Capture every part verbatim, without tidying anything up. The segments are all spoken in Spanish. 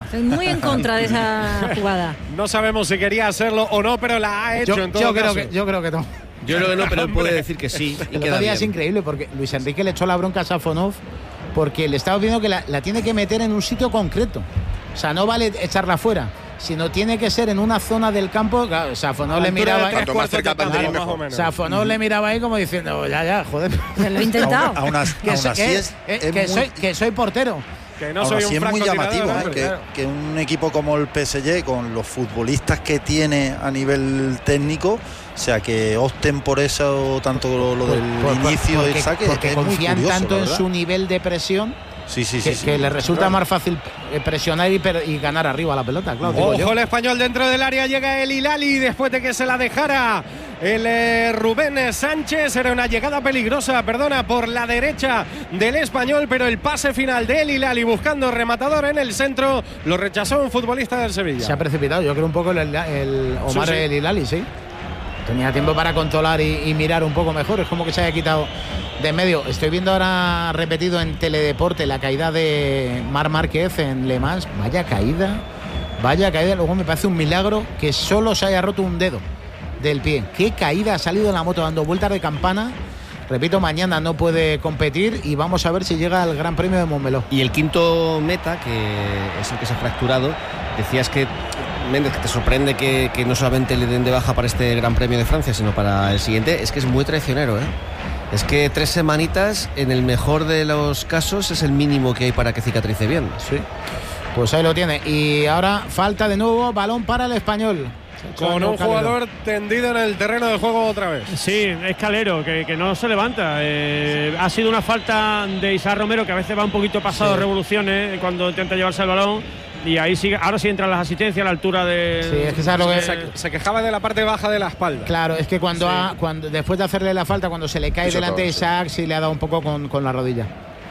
Estoy muy en contra de esa jugada. No sabemos si quería hacerlo o no, pero la ha hecho yo, en todo yo caso. Creo que, yo creo que no. Yo creo que no, pero él puede decir que sí. Y el queda otro día bien. es increíble porque Luis Enrique le echó la bronca a Safonov porque le estaba pidiendo que la, la tiene que meter en un sitio concreto. O sea, no vale echarla fuera, sino tiene que ser en una zona del campo. Claro, Safonov le miraba Cuanto más cerca al banderín, mejor. Safonov le miraba ahí como diciendo, ya, ya, joder. Se lo he intentado. Aún, aún, que, aún so, así que, es, eh, es que, muy, soy, que soy portero. Que no aún soy así un es muy llamativo, francotirador, ¿eh? hombre, que, claro. que un equipo como el P S G, con los futbolistas que tiene a nivel técnico, o sea, que opten por eso, tanto lo, lo del Por- por- inicio porque, del saque, porque es muy confían curioso, tanto la en verdad. su nivel de presión Sí, sí, que, sí, sí. que le resulta Claro. más fácil presionar y, per- y ganar arriba la pelota, claro. digo yo. Ojo, el español dentro del área, llega el Hilali después de que se la dejara el eh, Rubén Sánchez. Era una llegada peligrosa, perdona, por la derecha del español, pero el pase final de el Hilali buscando rematador en el centro lo rechazó un futbolista del Sevilla. Se ha precipitado, yo creo un poco el, el Omar Sí, sí. El Hilali, sí. Tenía tiempo para controlar y, y mirar un poco mejor. Es como que se haya quitado de en medio. Estoy viendo ahora repetido en Teledeporte la caída de Marc Márquez en Le Mans. Vaya caída, vaya caída. Luego me parece un milagro que solo se haya roto un dedo del pie. Qué caída, ha salido en la moto dando vueltas de campana. Repito, mañana no puede competir y vamos a ver si llega al Gran Premio de Montmeló. Y el quinto meta, que es el que se ha fracturado, decías que, Méndez, que te sorprende que, que no solamente le den de baja para este Gran Premio de Francia, sino para el siguiente. Es que es muy traicionero, ¿eh? Es que tres semanitas, en el mejor de los casos, es el mínimo que hay para que cicatrice bien. Sí. Pues ahí lo tiene. Y ahora falta de nuevo balón para el español. Con un jugador tendido en el terreno de juego otra vez. Sí, es Calero, que, que no se levanta. Eh, ha sido una falta de Isaac Romero, que a veces va un poquito pasado de Sí. revoluciones cuando intenta llevarse el balón. Y ahí sigue, ahora sí entran las asistencias a la altura de. Sí, es que sabes lo que Se, se quejaba de la parte baja de la espalda. Claro, es que cuando, Sí. ha, cuando después de hacerle la falta, cuando se le cae Eso delante de todo, sí. Isaac, sí le ha dado un poco con, con la rodilla.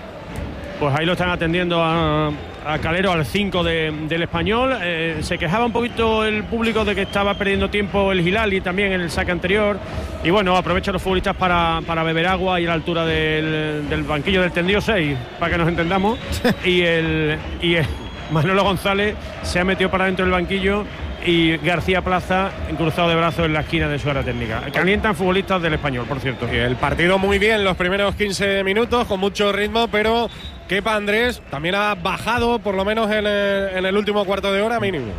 Pues ahí lo están atendiendo a, a Calero, al cinco de, del español. Eh, se quejaba un poquito el público de que estaba perdiendo tiempo el Hilali también en el saque anterior. Y bueno, aprovechan los futbolistas para, para beber agua y a la altura del, del banquillo del tendido seis, para que nos entendamos. y el, y el Manolo González se ha metido para dentro del banquillo y García Plaza cruzado de brazos en la esquina de su área técnica. Calientan futbolistas del español, por cierto. Y el partido muy bien los primeros quince minutos, con mucho ritmo, pero Kepa Andrés también ha bajado, por lo menos en el, en el último cuarto de hora mínimo.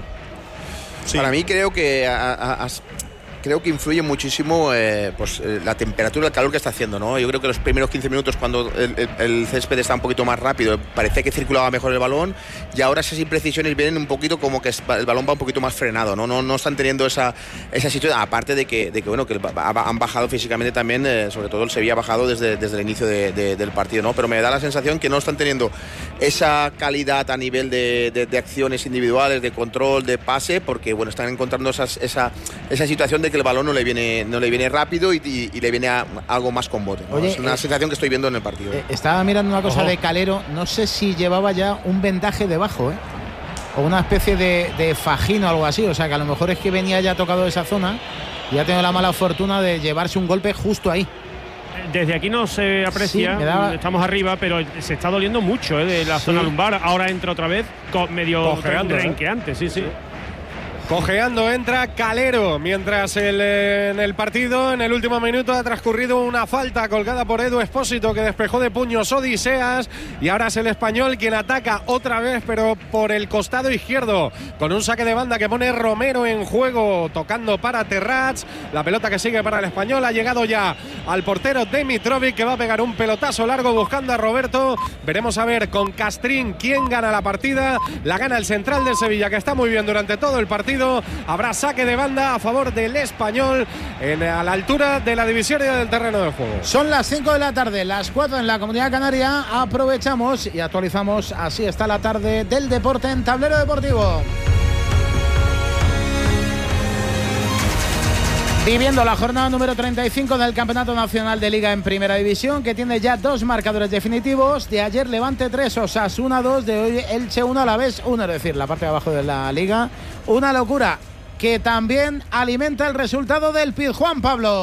Sí. Para mí creo que a, a, a, creo que influye muchísimo eh, pues, eh, la temperatura, el calor que está haciendo, ¿no? Yo creo que los primeros quince minutos, cuando el, el, el césped está un poquito más rápido, parecía que circulaba mejor el balón, y ahora esas imprecisiones vienen un poquito como que el balón va un poquito más frenado, ¿no? No, no están teniendo esa, esa situación, aparte de que, de que bueno, que han bajado físicamente también, eh, sobre todo el Sevilla ha bajado desde, desde el inicio de, de, del partido, ¿no? Pero me da la sensación que no están teniendo esa calidad a nivel de, de, de acciones individuales, de control, de pase, porque bueno, están encontrando esas, esa, esa situación de que el balón no le viene, no le viene rápido y, y, y le viene a, a algo más con bote, ¿no? Oye, es una eh, sensación que estoy viendo en el partido. Eh, estaba mirando una cosa Ojo. de Calero, no sé si llevaba ya un vendaje debajo, ¿eh? O una especie de, de fajín o algo así, o sea que a lo mejor es que venía ya tocado esa zona y ha tenido la mala fortuna de llevarse un golpe justo ahí. Desde aquí no se aprecia, Sí, me daba- estamos arriba, pero se está doliendo mucho, ¿eh? De la Sí. zona lumbar. Ahora entra otra vez, co- medio Cojeando, ¿eh? renqueante, sí, sí. Cojeando entra Calero, mientras el, eh, en el partido, en el último minuto, ha transcurrido una falta colgada por Edu Espósito, que despejó de puños Odiseas, y ahora es el español quien ataca otra vez, pero por el costado izquierdo, con un saque de banda que pone Romero en juego, tocando para Terrats. La pelota que sigue para el español ha llegado ya al portero Dimitrovic, que va a pegar un pelotazo largo buscando a Roberto. Veremos a ver con Castrín quién gana la partida. La gana el central del Sevilla, que está muy bien durante todo el partido. Habrá saque de banda a favor del español en, a la altura de la divisoria del terreno de juego. Son las cinco de la tarde, las cuatro en la Comunidad Canaria. Aprovechamos y actualizamos. Así está la tarde del deporte en Tablero Deportivo. Viviendo la jornada número treinta y cinco del Campeonato Nacional de Liga en Primera División, que tiene ya dos marcadores definitivos. De ayer Levante tres, Osasuna dos, de hoy Elche uno, Alavés uno, es decir, la parte de abajo de la Liga. Una locura que también alimenta el resultado del Pizjuán, Pablo.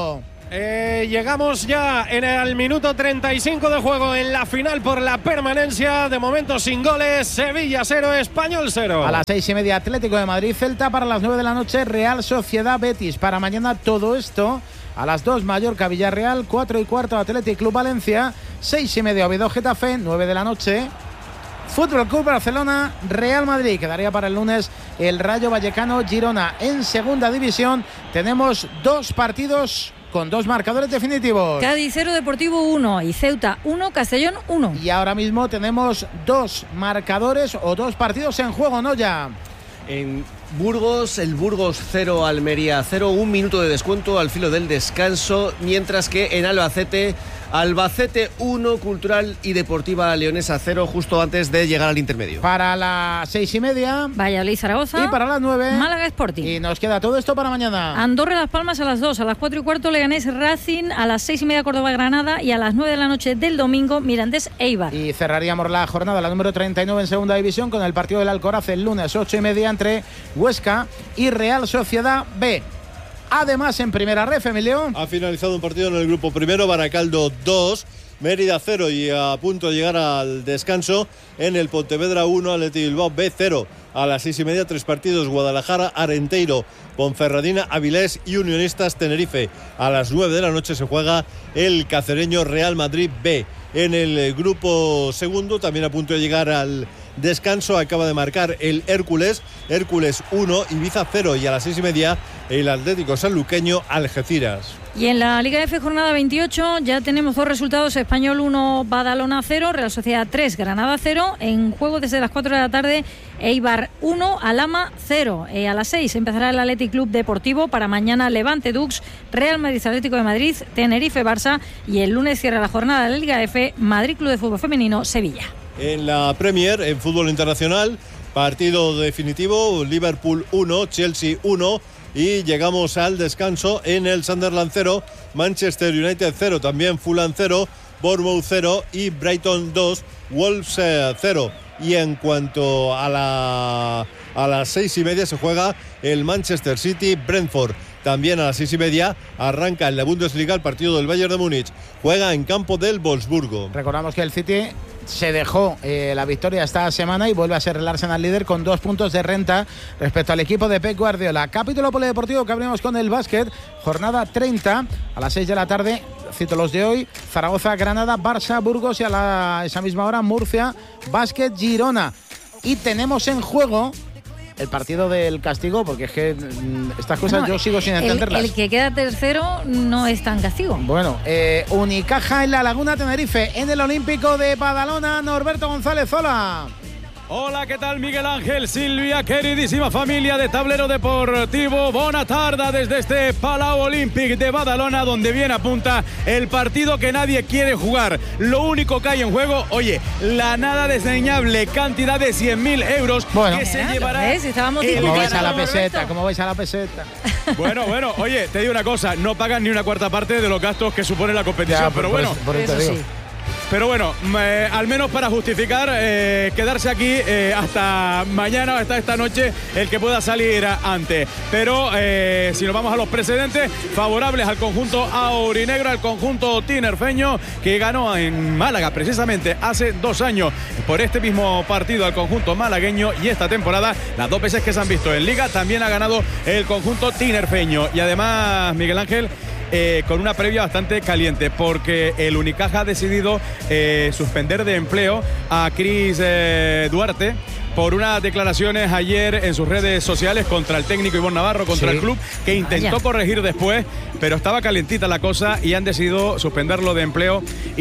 Eh, llegamos ya en el minuto treinta y cinco de juego en la final por la permanencia. De momento sin goles. Sevilla cero, Español cero. A las seis y media Atlético de Madrid, Celta. Para las nueve de la noche Real Sociedad Betis. Para mañana todo esto. A las dos Mallorca Villarreal, cuatro y cuarto Athletic Club Valencia, seis y media Oviedo Getafe, nueve de la noche Fútbol Club Barcelona Real Madrid. Quedaría para el lunes el Rayo Vallecano Girona. En segunda división tenemos dos partidos con dos marcadores definitivos. Cádiz cero, Deportivo uno y Ceuta uno, Castellón uno. Y ahora mismo tenemos dos marcadores o dos partidos en juego, ¿no? Ya en Burgos, el Burgos cero, Almería cero, un minuto de descuento al filo del descanso, mientras que en Albacete, Albacete uno, Cultural y Deportiva Leonesa cero, justo antes de llegar al intermedio. Para las seis y media Valladolid Zaragoza. Y para las nueve Málaga Sporting. Y nos queda todo esto para mañana. Andorra Las Palmas a las dos, a las cuatro y cuarto Leganés Racing, a las seis y media Córdoba Granada y a las nueve de la noche del domingo Mirandés Eibar. Y cerraríamos la jornada, la número treinta y nueve en segunda división, con el partido del Alcoraz el lunes ocho y media entre Huesca y Real Sociedad B. Además, en primera ref, Emilio. Ha finalizado un partido en el grupo primero, Baracaldo dos, Mérida cero y a punto de llegar al descanso en el Pontevedra uno, Athletic Bilbao B cero. A las seis y media, tres partidos, Guadalajara, Arenteiro, Ponferradina, Avilés y Unionistas Tenerife. A las nueve de la noche se juega el cacereño Real Madrid B. En el grupo segundo, también a punto de llegar al descanso, acaba de marcar el Hércules, Hércules uno, Ibiza cero, y a las seis y media el Atlético Sanluqueño Algeciras. Y en la Liga F jornada veintiocho ya tenemos dos resultados: Español uno, Badalona cero, Real Sociedad tres, Granada cero. En juego desde las cuatro de la tarde, Eibar uno, Alhama cero. Eh, a las seis empezará el Athletic Club Deportivo. Para mañana Levante Dux, Real Madrid Atlético de Madrid, Tenerife Barça, y el lunes cierra la jornada de la Liga F, Madrid Club de Fútbol Femenino Sevilla. En la Premier, en fútbol internacional, partido definitivo, Liverpool uno, Chelsea uno, y llegamos al descanso en el Sunderland cero, Manchester United cero, también Fulham cero, Bournemouth cero y Brighton dos, Wolves cero. Y en cuanto a la a las seis y media se juega el Manchester City Brentford. También a las seis y media arranca en la Bundesliga el partido del Bayern de Múnich. Juega en campo del Wolfsburgo. Recordamos que el City se dejó eh, la victoria esta semana y vuelve a ser el Arsenal líder con dos puntos de renta respecto al equipo de Pep Guardiola. Capítulo polideportivo que abrimos con el básquet, jornada treinta, a las seis de la tarde, cito los de hoy: Zaragoza, Granada, Barça, Burgos, y a la, esa misma hora Murcia, Básquet, Girona. Y tenemos en juego el partido del castigo, porque es que estas cosas no, yo sigo sin entenderlas. El, el que queda tercero no es tan castigo. Bueno, eh, Unicaja en la Laguna Tenerife, en el Olímpico de Badalona, Norberto González, hola. Hola, ¿qué tal Miguel Ángel, Silvia, queridísima familia de Tablero Deportivo? Bona tarda desde este Palau Olímpic de Badalona, donde viene a punta el partido que nadie quiere jugar. Lo único que hay en juego, oye, la nada desdeñable cantidad de cien mil euros bueno, que se llevará. ¿Ves? Estábamos el ¿Cómo vais a la Roberto. peseta? ¿Cómo vais a la peseta? Bueno, bueno, oye, te digo una cosa, no pagan ni una cuarta parte de los gastos que supone la competición, Ya, por, pero por bueno. eso, por eso Eso te digo. sí. Pero bueno, eh, al menos para justificar eh, quedarse aquí eh, hasta mañana o hasta esta noche, el que pueda salir antes. Pero eh, si nos vamos a los precedentes, favorables al conjunto aurinegro, al conjunto tinerfeño, que ganó en Málaga precisamente hace dos años por este mismo partido al conjunto malagueño, y esta temporada, las dos veces que se han visto en Liga, también ha ganado el conjunto tinerfeño. Y además, Miguel Ángel, Eh, con una previa bastante caliente, porque el Unicaja ha decidido eh, suspender de empleo a Cris eh, Duarte por unas declaraciones ayer en sus redes sociales contra el técnico Ivonne Navarro, contra sí. el club, que intentó Vaya. corregir después, pero estaba calentita la cosa y han decidido suspenderlo de empleo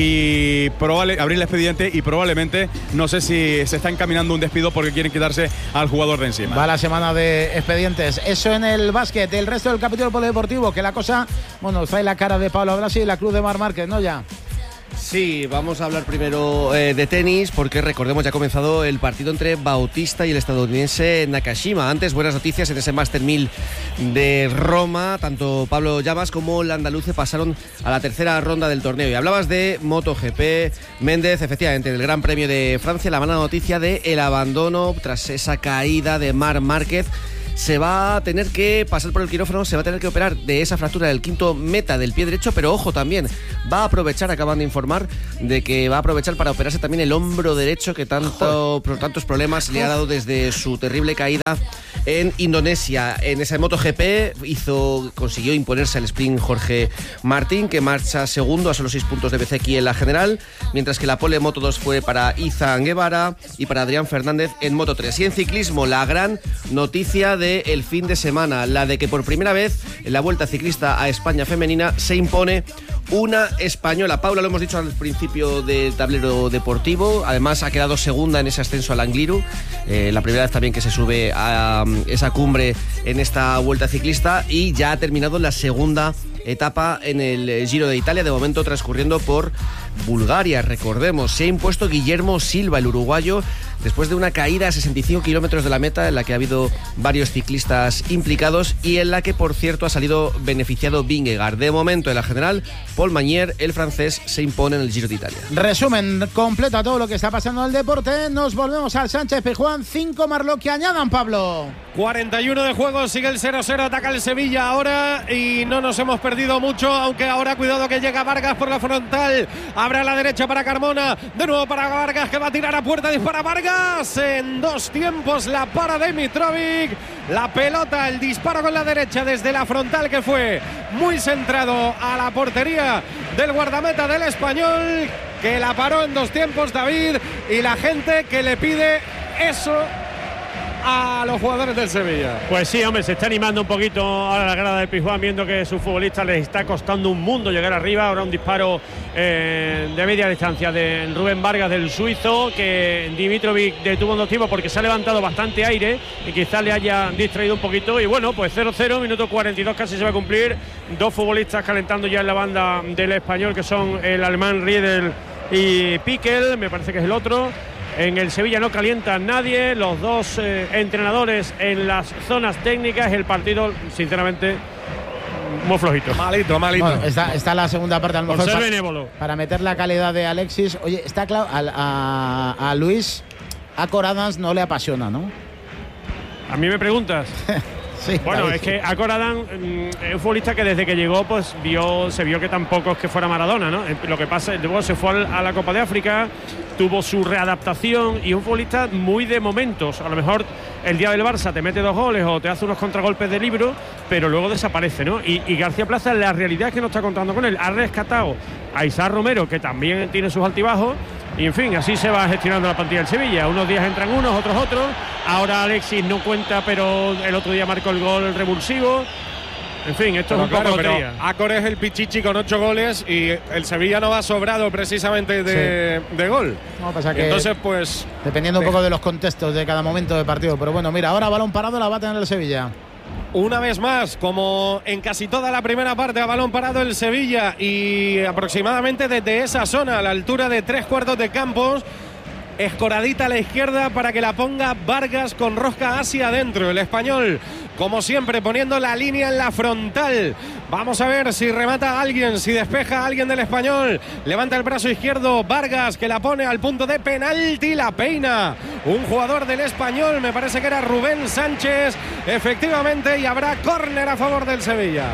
y probable, abrir el expediente, y probablemente, no sé si se está encaminando un despido porque quieren quitarse al jugador de encima. Va la semana de expedientes. Eso en el básquet. El resto del capítulo polideportivo, que la cosa, bueno, trae la cara de Pablo Blasi y la cruz de Mar Márquez, ¿no? Ya. Sí, vamos a hablar primero eh, de tenis, porque recordemos, ya ha comenzado el partido entre Bautista y el estadounidense Nakashima. Antes, buenas noticias en ese Master mil de Roma. Tanto Pablo Llamas como el andaluce pasaron a la tercera ronda del torneo. Y hablabas de MotoGP, Méndez, efectivamente, en el Gran Premio de Francia, la mala noticia de el abandono tras esa caída de Marc Márquez. se va a tener que pasar por el quirófano, se va a tener que operar de esa fractura del quinto meta del pie derecho, pero ojo también, va a aprovechar, acaban de informar, de que va a aprovechar para operarse también el hombro derecho que tanto, por tantos problemas le ha dado desde su terrible caída en Indonesia. En esa MotoGP hizo, consiguió imponerse al sprint Jorge Martín, que marcha segundo a solo seis puntos de Bezzecchi en la general, mientras que la pole Moto dos fue para Izan Guevara y para Adrián Fernández en Moto tres. Y en ciclismo, la gran noticia del fin de semana, la de que por primera vez en la Vuelta Ciclista a España femenina se impone una española. Paula, lo hemos dicho al principio del tablero deportivo, además ha quedado segunda en ese ascenso al Angliru, eh, la primera vez también que se sube a um, esa cumbre en esta Vuelta Ciclista, y ya ha terminado la segunda etapa en el Giro de Italia, de momento transcurriendo por Bulgaria. Recordemos, se ha impuesto Guillermo Silva, el uruguayo, después de una caída a sesenta y cinco kilómetros de la meta, en la que ha habido varios ciclistas implicados y en la que, por cierto, ha salido beneficiado Vingegaard. De momento, en la general, Paul Magnier, el francés, se impone en el Giro de Italia. Resumen, completa todo lo que está pasando en el deporte. Nos volvemos al Sánchez Pizjuán. Cinco más lo que añadan, Pablo. cuarenta y uno de juego, sigue el cero cero, ataca el Sevilla ahora y no nos hemos perdido mucho, aunque ahora cuidado que llega Vargas por la frontal, abre a la derecha para Carmona, de nuevo para Vargas, que va a tirar a puerta, dispara Vargas, en dos tiempos la para Dimitrovic, la pelota, el disparo con la derecha desde la frontal, que fue muy centrado a la portería del guardameta del Español, que la paró en dos tiempos, David, y la gente que le pide eso a los jugadores del Sevilla. Pues sí, hombre, se está animando un poquito ahora la grada del Pizjuán, viendo que a sus futbolistas les está costando un mundo llegar arriba. Ahora un disparo eh, de media distancia de Rubén Vargas, del suizo, que Dimitrovic detuvo en dos tiempos porque se ha levantado bastante aire y quizás le haya distraído un poquito. Y bueno, pues cero cero, minuto cuarenta y dos casi se va a cumplir. Dos futbolistas calentando ya en la banda del Español, que son el alemán Riedel y Pickel, me parece que es el otro. En el Sevilla no calienta nadie, los dos eh, entrenadores en las zonas técnicas. El partido, sinceramente, muy flojito. Malito, malito. Bueno, está, está la segunda parte, a lo mejor, para, para meter la calidad de Alexis. Oye, está claro, a, a, a Luis, a Coradans no le apasiona, ¿no? A mí me preguntas. Sí, bueno, es que a Coradán mmm, es un futbolista que desde que llegó pues vio, se vio que tampoco es que fuera Maradona, ¿no? Lo que pasa es que luego se fue a la Copa de África, tuvo su readaptación y es un futbolista muy de momentos. A lo mejor el día del Barça te mete dos goles o te hace unos contragolpes de libro, pero luego desaparece, ¿no? Y, y García Plaza, la realidad es que no está contando con él. Ha rescatado a Isaac Romero, que también tiene sus altibajos. Y en fin, así se va gestionando la plantilla del Sevilla. Unos días entran unos, otros otros. Ahora Alexis no cuenta, pero el otro día marcó el gol el revulsivo. En fin, esto bueno, es un claro, poco lotería. Pero Acor es el pichichi con ocho goles y el Sevilla no va sobrado precisamente de, sí. de gol. No, pasa que entonces, pues dependiendo un poco de los contextos de cada momento de partido. Pero bueno, mira, ahora balón parado la va a tener el Sevilla. Una vez más, como en casi toda la primera parte, a balón parado el Sevilla, y aproximadamente desde esa zona, a la altura de tres cuartos de campo, escoradita a la izquierda para que la ponga Vargas con rosca hacia adentro. El Español, como siempre, poniendo la línea en la frontal. Vamos a ver si remata a alguien, si despeja a alguien del Español. Levanta el brazo izquierdo Vargas, que la pone al punto de penalti, la peina un jugador del Español, me parece que era Rubén Sánchez, efectivamente, y habrá córner a favor del Sevilla.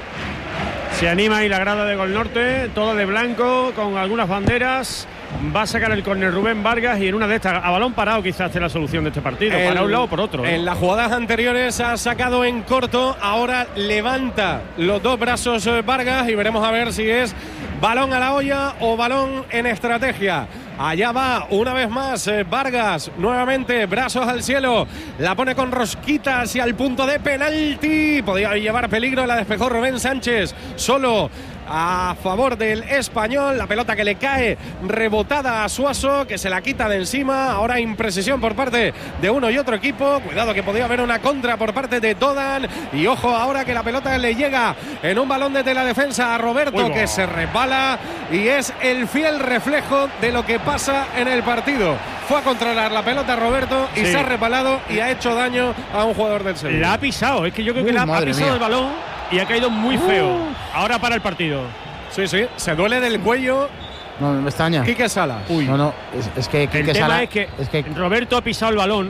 Se anima ahí la grada de Gol Norte, todo de blanco, con algunas banderas. Va a sacar el córner Rubén Vargas y en una de estas, a balón parado, quizás esté la solución de este partido, el, para un lado o por otro, ¿no? En las jugadas anteriores ha sacado en corto, ahora levanta los dos brazos Vargas y veremos a ver si es balón a la olla o balón en estrategia. Allá va una vez más eh, Vargas, nuevamente brazos al cielo, la pone con rosquita hacia el punto de penalti, podía llevar peligro, la despejó Rubén Sánchez, solo a favor del Español. La pelota que le cae rebotada a Suaso, que se la quita de encima. Ahora imprecisión por parte de uno y otro equipo. Cuidado que podía haber una contra por parte de Dodan. Y ojo ahora que la pelota le llega en un balón desde la defensa a Roberto, Uy, que se resbala y es el fiel reflejo de lo que pasa en el partido. Fue a controlar la pelota Roberto y sí. se ha resbalado y ha hecho daño a un jugador del Sevilla. La ha pisado, es que yo creo que uh, la ha pisado mía. el balón y ha caído muy feo. Uh. Ahora para el partido. Sí, sí, se duele del cuello. No, me extraña. Quique Salas. Uy. No, no, es, es que Quique el tema Salas, es que, es que Roberto ha pisado el balón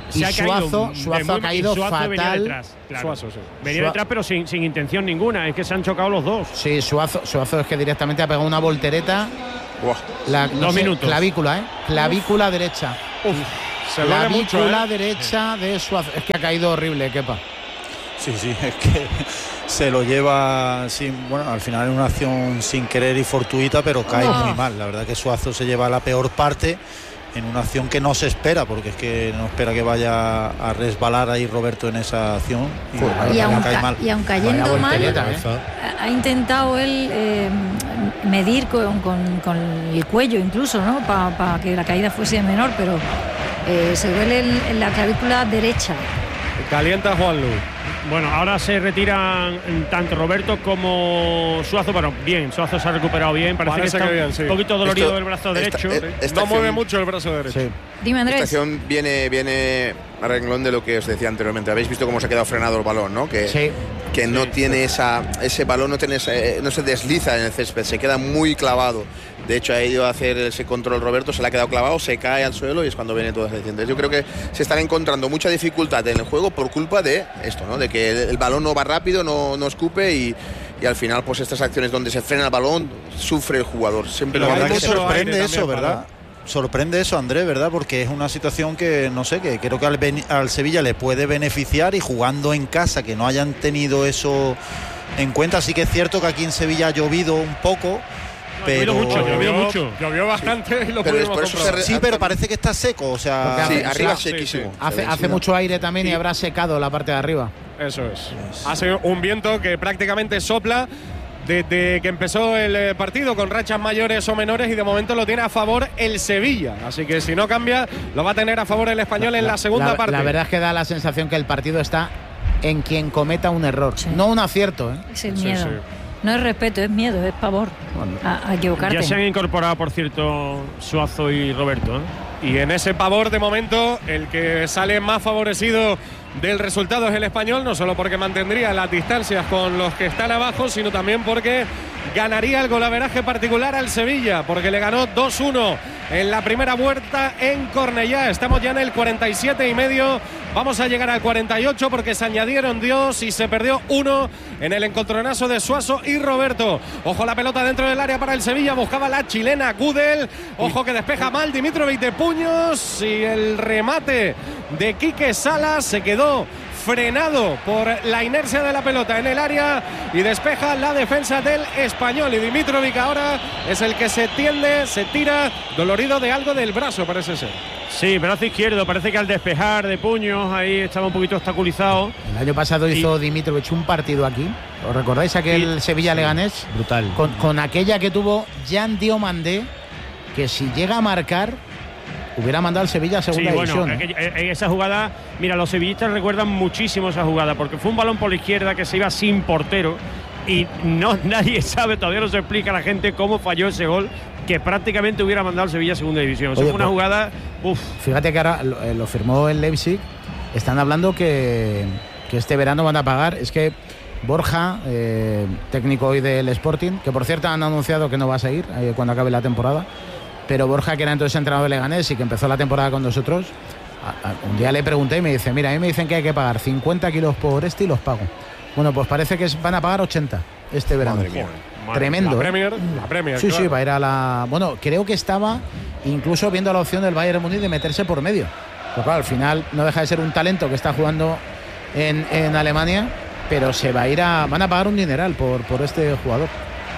se y ha caído. Suazo, Suazo muy, ha caído Suazo fatal. Venía detrás, claro. Suazo, sí. Venía Sua- detrás, pero sin, sin intención ninguna. Es que se han chocado los dos. Sí, Suazo, Suazo es que directamente ha pegado una voltereta. Buah. La, no Dos sé, minutos. Clavícula, ¿eh? Clavícula derecha. Uf, se lo ve mucho, Clavícula ¿eh? derecha de Suazo. Es que ha caído horrible, Kepa. Sí, sí, es que se lo lleva sin, bueno, al final es una acción sin querer y fortuita, pero cae Oh. muy mal. La verdad que Suazo se lleva la peor parte en una acción que no se espera, porque es que no espera que vaya a resbalar ahí Roberto en esa acción y, Joder, Y le aun, cae ca- mal. y aun Vaya cayendo mal, voltereta, ¿eh? ha- ha intentado él eh, medir con, con- con el cuello incluso, ¿no? Para pa que la caída fuese menor, pero eh, se duele en, en la clavícula derecha. Calienta Juanlu. Bueno, ahora se retiran tanto Roberto como Suazo. Bueno, bien, Suazo se ha recuperado bien. Parece, Parece que está que bien, sí. un poquito dolorido Esto- del brazo esta- derecho. eh, esta No mueve acción- mucho el brazo derecho. Sí. Dime, Esta Andrés. acción viene, viene a renglón de lo que os decía anteriormente. Habéis visto cómo se ha quedado frenado el balón, ¿no? Que, Sí. que no Sí, tiene esa, ese balón, no, tiene ese- no se desliza en el césped, se queda muy clavado. De hecho, ha ido a hacer ese control Roberto, se le ha quedado clavado, se cae al suelo y es cuando viene todas las decisiones. Yo creo que se están encontrando mucha dificultad en el juego por culpa de esto, ¿no? De que el, el balón no va rápido, no, no escupe y, y al final, pues estas acciones donde se frena el balón, sufre el jugador. Siempre La lo verdad hay que mucho sorprende aire eso, también, ¿verdad? Sorprende eso, Andrés, ¿verdad? Porque es una situación que, no sé, que creo que al, beni- al Sevilla le puede beneficiar, y jugando en casa, que no hayan tenido eso en cuenta. Sí que es cierto que aquí en Sevilla ha llovido un poco, ha pero... llovido mucho, llovió Llovió mucho. Llovió bastante y lo Pero pudimos por eso se comprobar. re- Sí, pero parece que está seco, o sea... Porque Sí, hace- arriba o sea, sequísimo. sí, sí. Hace, Se ve, hace sí, mucho aire también y habrá secado la parte de arriba. Eso es. Hace un viento que prácticamente sopla desde que empezó el eh, partido, con rachas mayores o menores, y de momento lo tiene a favor el Sevilla. Así que si no cambia, lo va a tener a favor el español en la segunda la, parte. La verdad es que da la sensación que el partido está en quien cometa un error, Sí. no un acierto, ¿eh? Es el Sí, miedo. sí. No es respeto, es miedo, es pavor a, a equivocarte. Ya se han incorporado, por cierto, Suazo y Roberto, ¿eh? Y en ese pavor, de momento, el que sale más favorecido del resultado es el español, no solo porque mantendría las distancias con los que están abajo, sino también porque ganaría el golaveraje particular al Sevilla, porque le ganó dos uno en la primera vuelta en Cornellá. Estamos ya en el cuarenta y siete y medio, vamos a llegar al cuarenta y ocho porque se añadieron dos y se perdió uno en el encontronazo de Suazo y Roberto. Ojo, la pelota dentro del área para el Sevilla, buscaba la chilena Gudel, ojo que despeja mal Dimitrovic de puños, y el remate de Quique Salas se quedó frenado por la inercia de la pelota en el área y despeja la defensa del español. Y Dimitrovic ahora es el que se tiende, se tira, dolorido de algo del brazo, parece ser. Sí, brazo izquierdo, parece que al despejar de puños ahí estaba un poquito obstaculizado. El año pasado hizo Dimitrovic un partido aquí. ¿Os recordáis aquel Y- Sevilla-Leganés? Brutal. Con, con aquella que tuvo Jan Diomandé, que si llega a marcar, hubiera mandado al Sevilla a segunda Sí, bueno, división. ¿eh? aquella- eh, esa jugada, mira, los sevillistas recuerdan muchísimo esa jugada, porque fue un balón por la izquierda que se iba sin portero y no nadie sabe, todavía no se explica a la gente cómo falló ese gol, que prácticamente hubiera mandado al Sevilla a segunda división. Eso Oye, fue una pues- jugada, uff. Fíjate que ahora lo, eh, lo firmó el Leipzig. Están hablando que, que este verano van a pagar. Es que Borja, eh, técnico hoy del Sporting, que por cierto han anunciado que no va a seguir eh, cuando acabe la temporada, pero Borja, que era entonces entrenador de Leganés y que empezó la temporada con nosotros, a, a, un día le pregunté y me dice, mira, a mí me dicen que hay que pagar cincuenta kilos por este y los pago. Bueno, pues parece que es- van a pagar ochenta este verano. Madre mía. Tremendo. La ¿eh? Premier, la Premier, Sí, claro. sí, va a ir a la... Bueno, creo que estaba incluso viendo la opción del Bayern Múnich de meterse por medio. Pero claro, al final no deja de ser un talento que está jugando en, en Alemania, pero se va a ir a... Van a pagar un dineral por, por este jugador.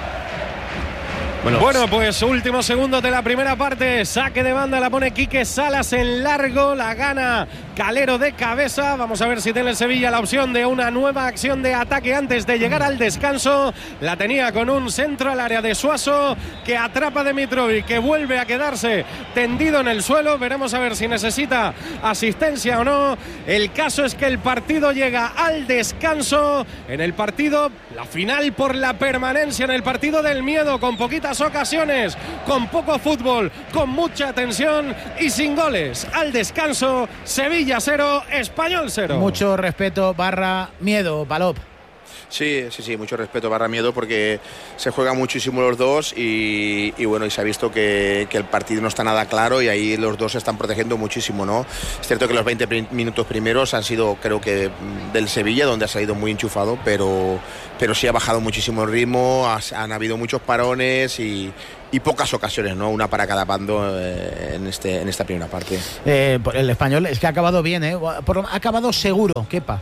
Bueno, Bueno, pues último segundo de la primera parte. Saque de banda, la pone Quique Salas en largo. La gana Calero de cabeza. Vamos a ver si tiene el Sevilla la opción de una nueva acción de ataque antes de llegar al descanso. La tenía con un centro al área de Suazo, que atrapa a Dimitrovic, que vuelve a quedarse tendido en el suelo. Veremos a ver si necesita asistencia o no. El caso es que el partido llega al descanso. En el partido, la final por la permanencia, en el partido del miedo, con poquitas ocasiones, con poco fútbol, con mucha tensión y sin goles. Al descanso, Sevilla cero, Español cero. Mucho respeto barra miedo, Palop. Sí, sí, sí, mucho respeto barra miedo porque se juegan muchísimo los dos y, y bueno, y se ha visto que, que el partido no está nada claro y ahí los dos se están protegiendo muchísimo, ¿no? Es cierto que los veinte prim- minutos primeros han sido, creo que, del Sevilla, donde ha salido muy enchufado, pero, pero sí ha bajado muchísimo el ritmo, has, han habido muchos parones y, y pocas ocasiones, ¿no? Una para cada bando eh, en, este, en esta primera parte. Eh, el Español es que ha acabado bien, ¿eh? Por, ha acabado seguro, Kepa.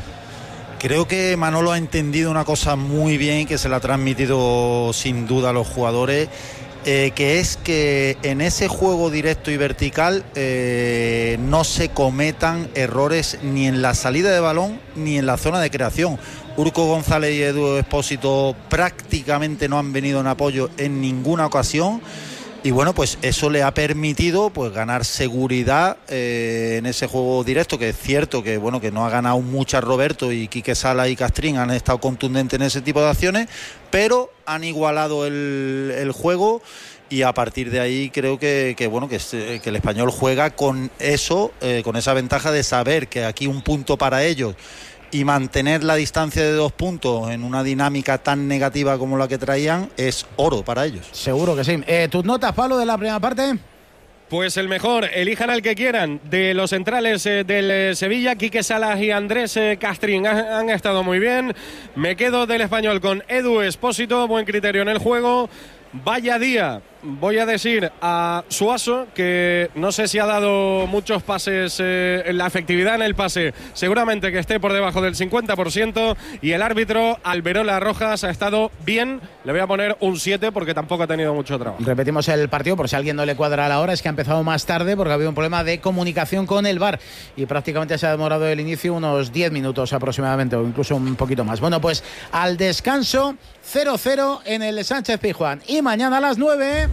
Creo que Manolo ha entendido una cosa muy bien, que se la ha transmitido sin duda a los jugadores, eh, que es que en ese juego directo y vertical eh, no se cometan errores ni en la salida de balón ni en la zona de creación. Urco González y Edu Expósito prácticamente no han venido en apoyo en ninguna ocasión. Y bueno, pues eso le ha permitido pues ganar seguridad eh, en ese juego directo, que es cierto que bueno que no ha ganado muchas Roberto, y Quique Sala y Castrín han estado contundentes en ese tipo de acciones, pero han igualado el, el juego, y a partir de ahí creo que, que bueno que, que el Español juega con eso, eh, con esa ventaja de saber que aquí un punto para ellos y mantener la distancia de dos puntos en una dinámica tan negativa como la que traían es oro para ellos. Seguro que sí. Eh, ¿Tus notas, Pablo, de la primera parte? Pues el mejor, elijan al que quieran. De los centrales eh, del eh, Sevilla, Quique Salas y Andrés eh, Castrín han, han estado muy bien. Me quedo del Español con Edu Expósito, buen criterio en el juego. Vaya día, voy a decir a Suaso, que no sé si ha dado muchos pases, eh, la efectividad en el pase seguramente que esté por debajo del cincuenta por ciento, y el árbitro Alberola Rojas ha estado bien, le voy a poner un siete porque tampoco ha tenido mucho trabajo. Repetimos el partido por si a alguien no le cuadra la hora, es que ha empezado más tarde porque ha habido un problema de comunicación con el V A R y prácticamente se ha demorado el inicio unos diez minutos aproximadamente, o incluso un poquito más. Bueno, pues al descanso, cero cero en el Sánchez Pizjuán, y mañana a las nueve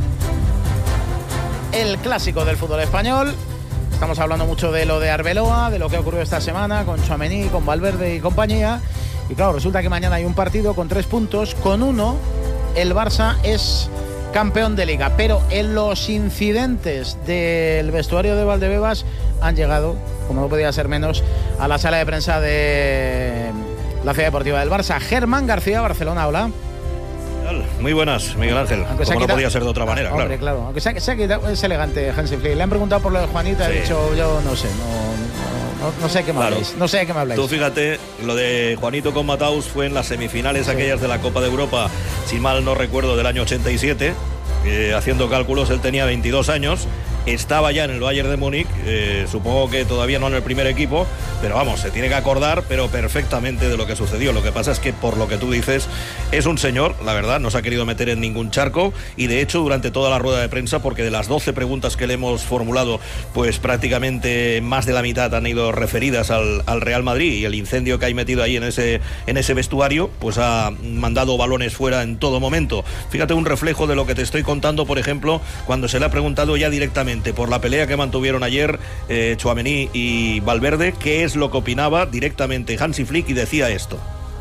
el clásico del fútbol español. Estamos hablando mucho de lo de Arbeloa, de lo que ha ocurrido esta semana con Tchouaméni, con Valverde y compañía, y claro, resulta que mañana hay un partido con tres puntos, con uno el Barça es campeón de Liga, pero en los incidentes del vestuario de Valdebebas han llegado, como no podía ser menos, a la sala de prensa de la Ciudad Deportiva del Barça. Germán García, Barcelona, hola. Muy buenas, Miguel Ángel. Aunque como no quitado, podía ser de otra manera, hombre, claro. claro. Aunque se ha, se ha quitado, es elegante Hansi Flick. Le han preguntado por lo de Juanita, sí. Ha dicho, yo no sé, no, no, no, no sé qué me claro. habláis. No sé de qué me habláis. Tú fíjate, lo de Juanito con Mataus fue en las semifinales sí. aquellas de la Copa de Europa, si mal no recuerdo, del año ochenta y siete. Eh, haciendo cálculos, él tenía veintidós años, estaba ya en el Bayern de Múnich, eh, supongo que todavía no en el primer equipo, pero vamos, se tiene que acordar pero perfectamente de lo que sucedió. Lo que pasa es que, por lo que tú dices, es un señor, la verdad, no se ha querido meter en ningún charco, y de hecho durante toda la rueda de prensa, porque de las doce preguntas que le hemos formulado, pues prácticamente más de la mitad han ido referidas al, al Real Madrid y el incendio que hay metido ahí en ese, en ese vestuario, pues ha mandado balones fuera en todo momento. Fíjate, un reflejo de lo que te estoy contando, por ejemplo, cuando se le ha preguntado ya directamente por la pelea que mantuvieron ayer eh, Tchouaméni y Valverde, qué es lo que opinaba directamente Hansi Flick, y decía esto.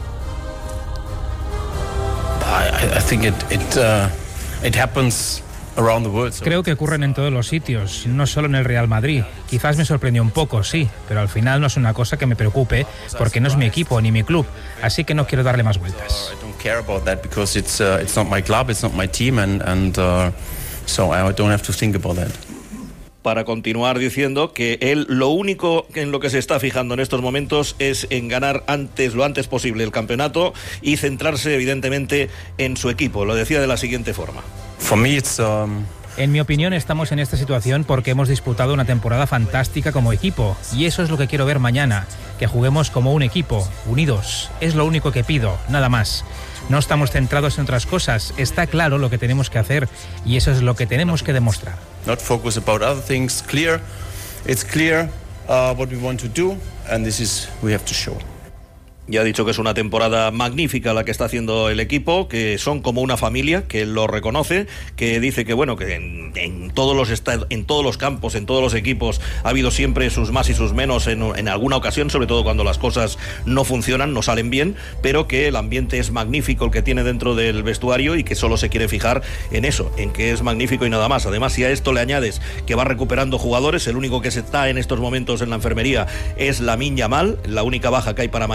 I, I think it, it, uh, it happens around the world, so. Creo que ocurren en todos los sitios, no solo en el Real Madrid. Quizás me sorprendió un poco, sí, pero al final no es una cosa que me preocupe, porque no es mi equipo ni mi club, así que no quiero darle más vueltas. I don't care about that because it's uh, it's not my club, it's not my team, and and uh, so I don't have to think about that. Para continuar diciendo que él lo único en lo que se está fijando en estos momentos es en ganar antes, lo antes posible, el campeonato, y centrarse evidentemente en su equipo. Lo decía de la siguiente forma. For me it's, um... En mi opinión, estamos en esta situación porque hemos disputado una temporada fantástica como equipo, y eso es lo que quiero ver mañana, que juguemos como un equipo, unidos. Es lo único que pido, nada más. No estamos centrados en otras cosas, está claro lo que tenemos que hacer, y eso es lo que tenemos que demostrar. Not focus about other things, clear. It's clear uh, what we want to do, and this is we have to show. Ya ha dicho que es una temporada magnífica la que está haciendo el equipo, que son como una familia, que él lo reconoce, que dice que bueno, que en, en todos los estados, en todos los campos, en todos los equipos ha habido siempre sus más y sus menos en, en alguna ocasión, sobre todo cuando las cosas no funcionan, no salen bien, pero que el ambiente es magnífico el que tiene dentro del vestuario, y que solo se quiere fijar en eso, en que es magnífico y nada más. Además, si a esto le añades que va recuperando jugadores, el único que se está en estos momentos en la enfermería es Lamine Yamal, la única baja que hay para mañana, porque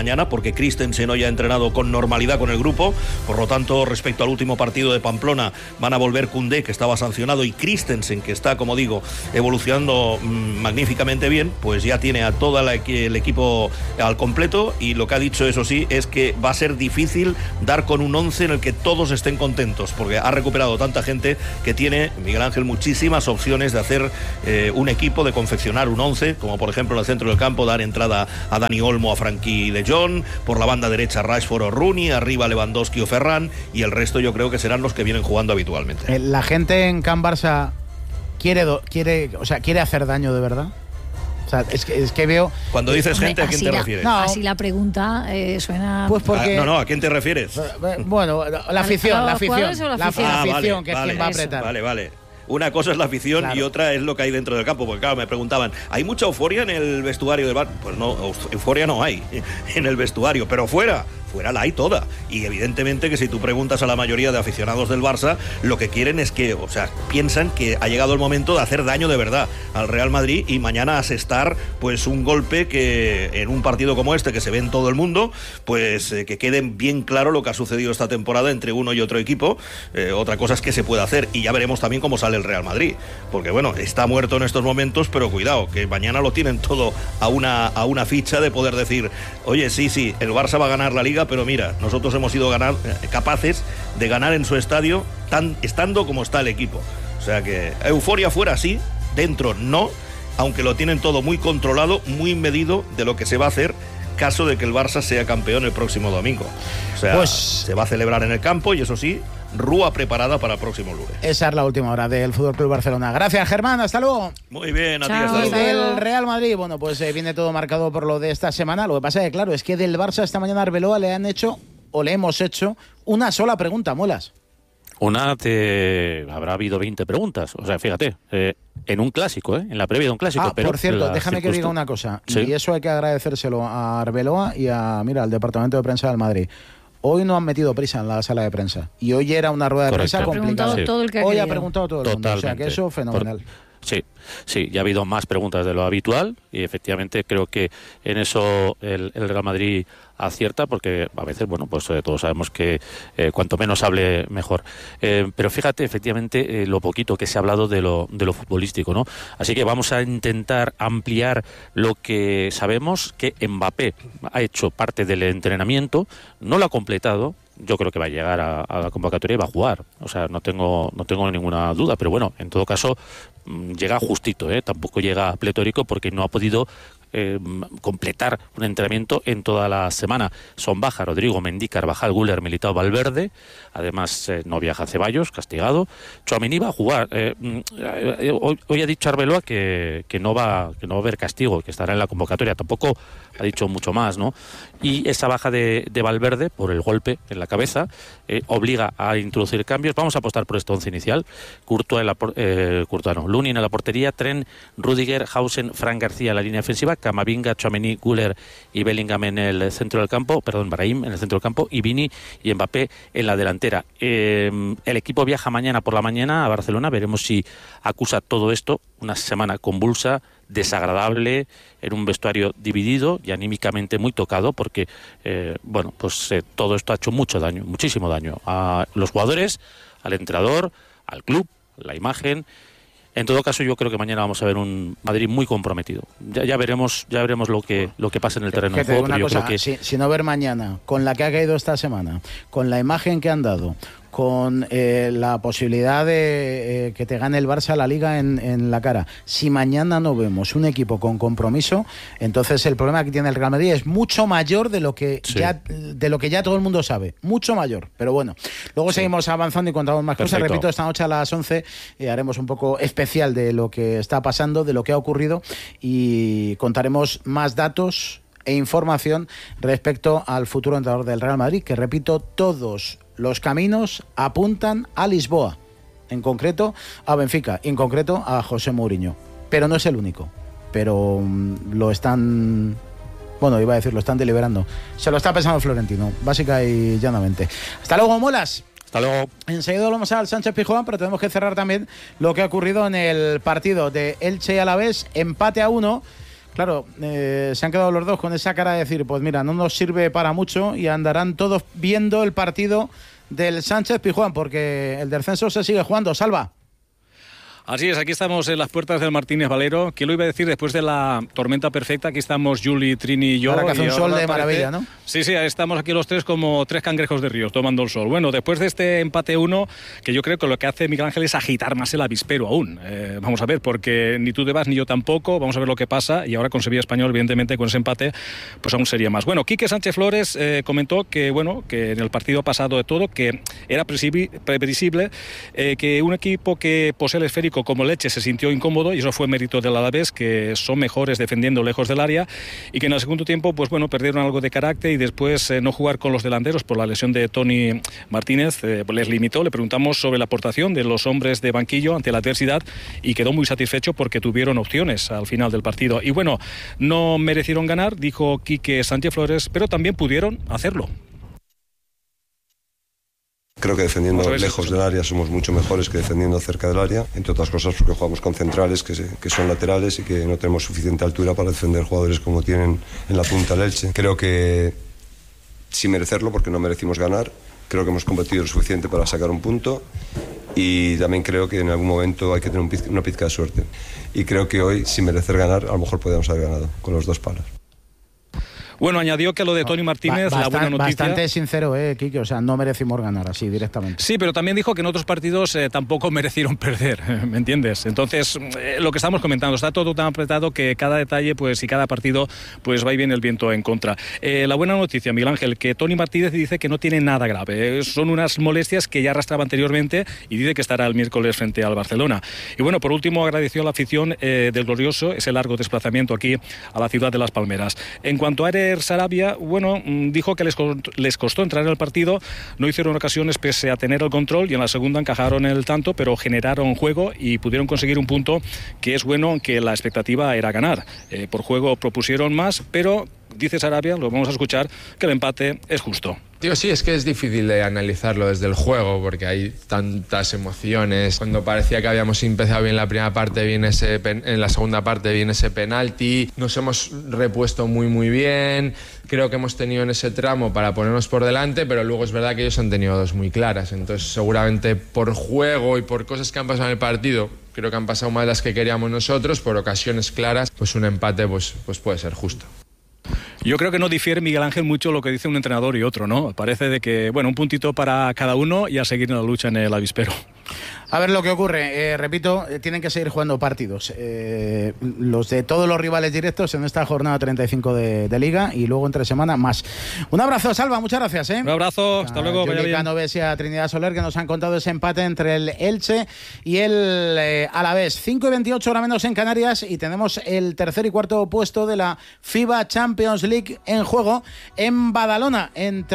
porque Christensen hoy ha entrenado con normalidad con el grupo. Por lo tanto, respecto al último partido de Pamplona, van a volver Koundé, que estaba sancionado, y Christensen, que está, como digo, evolucionando mmm, magníficamente bien. Pues ya tiene a todo el equipo al completo, y lo que ha dicho, eso sí, es que va a ser difícil dar con un once en el que todos estén contentos, porque ha recuperado tanta gente que tiene, Miguel Ángel, muchísimas opciones de hacer eh, un equipo, de confeccionar un once, como por ejemplo en el centro del campo dar entrada a Dani Olmo, a Frankie de Jong, por la banda derecha Rashford o Rooney, arriba Lewandowski o Ferran, y el resto yo creo que serán los que vienen jugando habitualmente. La gente en Can Barça quiere, quiere, o sea, quiere hacer daño de verdad. O sea, es que, es que veo... Cuando dices gente, ¿a quién te la, refieres? No, así la pregunta eh, suena... Pues porque... Ah, no, no, ¿a quién te refieres? Bueno, la afición, la afición. La la afición, la ah, afición vale, que vale, es quien va a apretar. Vale, vale. Una cosa es la afición, claro, y otra es lo que hay dentro del campo, porque claro, me preguntaban, ¿hay mucha euforia en el vestuario del Barça? Pues no, euforia no hay en el vestuario, pero fuera, fuera la hay toda. Y evidentemente que si tú preguntas a la mayoría de aficionados del Barça, lo que quieren es que, o sea, piensan que ha llegado el momento de hacer daño de verdad al Real Madrid y mañana asestar pues un golpe que en un partido como este, que se ve en todo el mundo, pues eh, que quede bien claro lo que ha sucedido esta temporada entre uno y otro equipo. Eh, otra cosa es que se puede hacer, y ya veremos también cómo sale el Real Madrid, porque bueno, está muerto en estos momentos, pero cuidado, que mañana lo tienen todo a una, a una ficha de poder decir, oye, sí, sí, el Barça va a ganar la Liga, pero mira, nosotros hemos sido ganar, capaces de ganar en su estadio tan, estando como está el equipo. O sea que euforia fuera sí, dentro no, aunque lo tienen todo muy controlado, muy medido de lo que se va a hacer caso de que el Barça sea campeón el próximo domingo. O sea, pues se va a celebrar en el campo, y eso sí, rúa preparada para el próximo lunes. Esa es la última hora del Fútbol Club Barcelona. Gracias, Germán, hasta luego. Muy bien, a ti, hasta luego. Y del Real Madrid, bueno, pues eh, viene todo marcado por lo de esta semana. Lo que pasa es que, claro, es que del Barça esta mañana a Arbeloa le han hecho, o le hemos hecho, una sola pregunta, Muelas. Una, te habrá habido veinte preguntas. O sea, fíjate, eh, en un clásico, ¿eh? En la previa de un clásico. Ah, pero por cierto, déjame que diga una cosa. ¿Sí? Y eso hay que agradecérselo a Arbeloa y a, mira, al Departamento de Prensa del Madrid. Hoy no han metido prisa en la sala de prensa. Y hoy era una rueda de Correcto. prensa complicada. Sí. Todo el que hoy querido. ha preguntado todo el Totalmente. mundo. O sea, que eso es fenomenal. Por... Sí, sí, ya ha habido más preguntas de lo habitual, y efectivamente creo que en eso el, el Real Madrid acierta, porque a veces, bueno, pues eh, todos sabemos que eh, cuanto menos hable, mejor. Eh, pero fíjate, efectivamente, eh, lo poquito que se ha hablado de lo, de lo futbolístico, ¿no? Así que vamos a intentar ampliar lo que sabemos, que Mbappé ha hecho parte del entrenamiento, no lo ha completado. Yo creo que va a llegar a, a la convocatoria y va a jugar. O sea, no tengo no tengo ninguna duda. Pero bueno, en todo caso, mmm, llega justito, ¿eh? Tampoco llega pletórico, porque no ha podido eh, completar un entrenamiento en toda la semana. Son baja Rodrigo, Mendy, Carvajal, Güler, Militao, Valverde. Además, eh, no viaja Ceballos, castigado. Tchouaméni va a jugar. Eh, eh, hoy, hoy ha dicho Arbeloa que, que, no va, que no va a haber castigo, que estará en la convocatoria. Tampoco ha dicho mucho más, ¿no? Y esa baja de, de Valverde, por el golpe en la cabeza, eh, obliga a introducir cambios. Vamos a apostar por este once inicial. Courtois en la eh, Courtois no, Lunin en la portería, Tren, Rüdiger, Hausen, Fran García en la línea defensiva, Camavinga, Tchouaméni, Güler y Bellingham en el centro del campo, perdón, Brahim en el centro del campo, y Vini y Mbappé en la delantera. Eh, el equipo viaja mañana por la mañana a Barcelona. Veremos si acusa todo esto una semana convulsa, desagradable, en un vestuario dividido y anímicamente muy tocado, porque eh, bueno, pues eh, todo esto ha hecho mucho daño, muchísimo daño a los jugadores, al entrenador, al club, la imagen. En todo caso, yo creo que mañana vamos a ver un Madrid muy comprometido. Ya, ya veremos, ya veremos lo que lo que pasa en el terreno de juego. Pero yo creo que si, si no ver mañana, con la que ha caído esta semana, con la imagen que han dado, con eh, la posibilidad de eh, que te gane el Barça la Liga en, en la cara. Si mañana no vemos un equipo con compromiso, entonces el problema que tiene el Real Madrid es mucho mayor de lo que sí. ya de lo que ya todo el mundo sabe. Mucho mayor. Pero bueno, luego sí. seguimos avanzando y contamos más Perfecto. cosas. Repito, esta noche a las once eh, haremos un poco especial de lo que está pasando, de lo que ha ocurrido, y contaremos más datos e información respecto al futuro entrenador del Real Madrid, que repito, todos los caminos apuntan a Lisboa, en concreto a Benfica, y en concreto a José Mourinho. Pero no es el único. Pero um, lo están... Bueno, iba a decir, lo están deliberando. Se lo está pensando Florentino, básica y llanamente. Hasta luego, Muelas. Hasta luego. Enseguida vamos al Sánchez Pizjuán, pero tenemos que cerrar también lo que ha ocurrido en el partido de Elche y Alavés. Empate a uno. Claro, eh, se han quedado los dos con esa cara de decir, pues mira, no nos sirve para mucho y andarán todos viendo el partido del Sánchez Pizjuán, porque el descenso se sigue jugando. Salva. Así es, aquí estamos en las puertas del Martínez Valero. ¿Quién lo iba a decir después de la tormenta perfecta? Aquí estamos Juli, Trini y yo. Ahora que hace un sol de parece... maravilla, ¿no? Sí, sí, estamos aquí los tres como tres cangrejos de río tomando el sol. Bueno, después de este empate uno, que yo creo que lo que hace Miguel Ángel es agitar más el avispero aún. Eh, vamos a ver, porque ni tú te vas ni yo tampoco. Vamos a ver lo que pasa. Y ahora con Sevilla Español, evidentemente, con ese empate, pues aún sería más. Bueno, Quique Sánchez Flores eh, comentó que, bueno, que en el partido pasado de todo, que era previsible eh, que un equipo que posee el esférico como Leche se sintió incómodo, y eso fue mérito del Alavés, que son mejores defendiendo lejos del área, y que en el segundo tiempo pues bueno, perdieron algo de carácter, y después eh, no jugar con los delanteros por la lesión de Tony Martínez eh, les limitó. Le preguntamos sobre la aportación de los hombres de banquillo ante la adversidad y quedó muy satisfecho porque tuvieron opciones al final del partido. Y bueno, no merecieron ganar, dijo Quique Sánchez Flores, pero también pudieron hacerlo. Creo que defendiendo lejos del área somos mucho mejores que defendiendo cerca del área, entre otras cosas porque jugamos con centrales que, se, que son laterales y que no tenemos suficiente altura para defender jugadores como tienen en la punta el Elche. Creo que sin merecerlo, porque no merecimos ganar, creo que hemos competido lo suficiente para sacar un punto, y también creo que en algún momento hay que tener un pizca, una pizca de suerte, y creo que hoy, sin merecer ganar, a lo mejor podríamos haber ganado con los dos palos. Bueno, añadió que lo de Tony Martínez, ba- la buena noticia... Bastante sincero, eh, Quique, o sea, no merecimos ganar así directamente. Sí, pero también dijo que en otros partidos eh, tampoco merecieron perder, ¿me entiendes? Entonces, eh, lo que estamos comentando, está todo tan apretado que cada detalle pues y cada partido pues va y viene el viento en contra. Eh, la buena noticia, Miguel Ángel, que Tony Martínez dice que no tiene nada grave, eh, son unas molestias que ya arrastraba anteriormente, y dice que estará el miércoles frente al Barcelona. Y bueno, por último, agradeció a la afición eh, del Glorioso ese largo desplazamiento aquí a la ciudad de Las Palmeras. En cuanto a Erer Sarabia, bueno, dijo que les, les costó entrar en el partido, no hicieron ocasiones pese a tener el control, y en la segunda encajaron el tanto, pero generaron juego y pudieron conseguir un punto que es bueno, que la expectativa era ganar. Eh, por juego propusieron más, pero dice Sarabia, lo vamos a escuchar, que el empate es justo. Tío, sí, es que es difícil de analizarlo desde el juego porque hay tantas emociones. Cuando parecía que habíamos empezado bien la primera parte, viene ese pen- en la segunda parte viene ese penalti. Nos hemos repuesto muy muy bien. Creo que hemos tenido en ese tramo para ponernos por delante, pero luego es verdad que ellos han tenido dos muy claras. Entonces seguramente por juego y por cosas que han pasado en el partido, creo que han pasado más las que queríamos nosotros, por ocasiones claras, pues un empate pues, pues puede ser justo. Yo creo que no difiere, Miguel Ángel, mucho lo que dice un entrenador y otro, ¿no? Parece de que, bueno, un puntito para cada uno y a seguir en la lucha en el avispero. A ver lo que ocurre, eh, repito, eh, tienen que seguir jugando partidos. Eh, los de todos los rivales directos en esta jornada treinta y cinco de, de Liga, y luego entre semana más. Un abrazo, Salva, muchas gracias. ¿eh? Un abrazo, hasta a luego. Juli Canoves y a Trinidad Soler, que nos han contado ese empate entre el Elche y el eh, Alavés. cinco y veintiocho, hora menos en Canarias, y tenemos el tercer y cuarto puesto de la FIBA Champions League en juego en Badalona,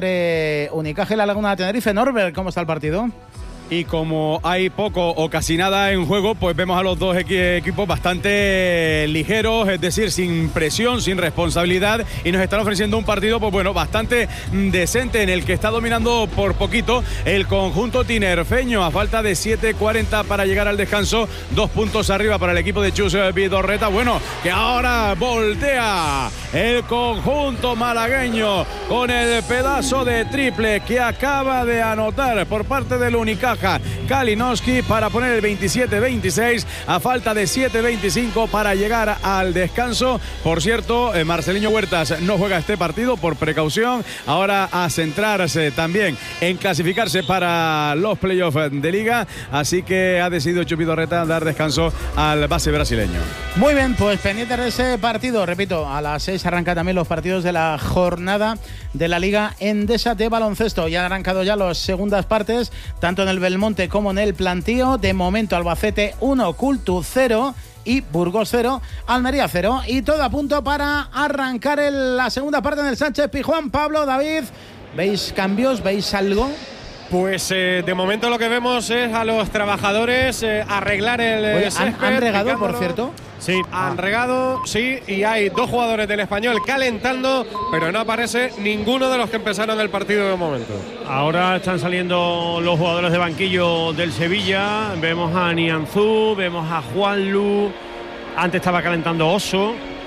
entre Unicaja y la Laguna de Tenerife. Norbert, ¿cómo está el partido? Y como hay poco o casi nada en juego, pues vemos a los dos equi- equipos bastante ligeros, es decir, sin presión, sin responsabilidad, y nos están ofreciendo un partido, pues bueno, bastante decente, en el que está dominando por poquito el conjunto tinerfeño, a falta de siete cuarenta para llegar al descanso, dos puntos arriba para el equipo de Chus Vidorreta. Bueno, que ahora voltea el conjunto malagueño con el pedazo de triple que acaba de anotar por parte del Unicaja Kalinowski para poner el veintisiete veintiséis a falta de siete veinticinco para llegar al descanso. Por cierto, eh, Marceliño Huertas no juega este partido por precaución, ahora a centrarse también en clasificarse para los playoffs de Liga, así que ha decidido Chus Vidorreta dar descanso al base brasileño. Muy bien, pues pendientes de ese partido, repito, a las seis arranca también los partidos de la jornada de la Liga Endesa de baloncesto. Ya han arrancado ya las segundas partes, tanto en el Belmonte como en el Plantío. De momento Albacete uno, Cultu cero y Burgos cero, Almería cero, y todo a punto para arrancar el, la segunda parte en el Sánchez Pizjuán. Pablo, David, ¿veis cambios? ¿Veis algo? Pues eh, de momento lo que vemos es a los trabajadores eh, arreglar el Oye, ¿han, césped, ¿Han regado, picándolo. por cierto? Sí, han regado, sí, y hay dos jugadores del Español calentando, pero no aparece ninguno de los que empezaron el partido de momento. Ahora están saliendo los jugadores de banquillo del Sevilla. Vemos a Nianzú, vemos a Juanlu. Antes estaba calentando Oso.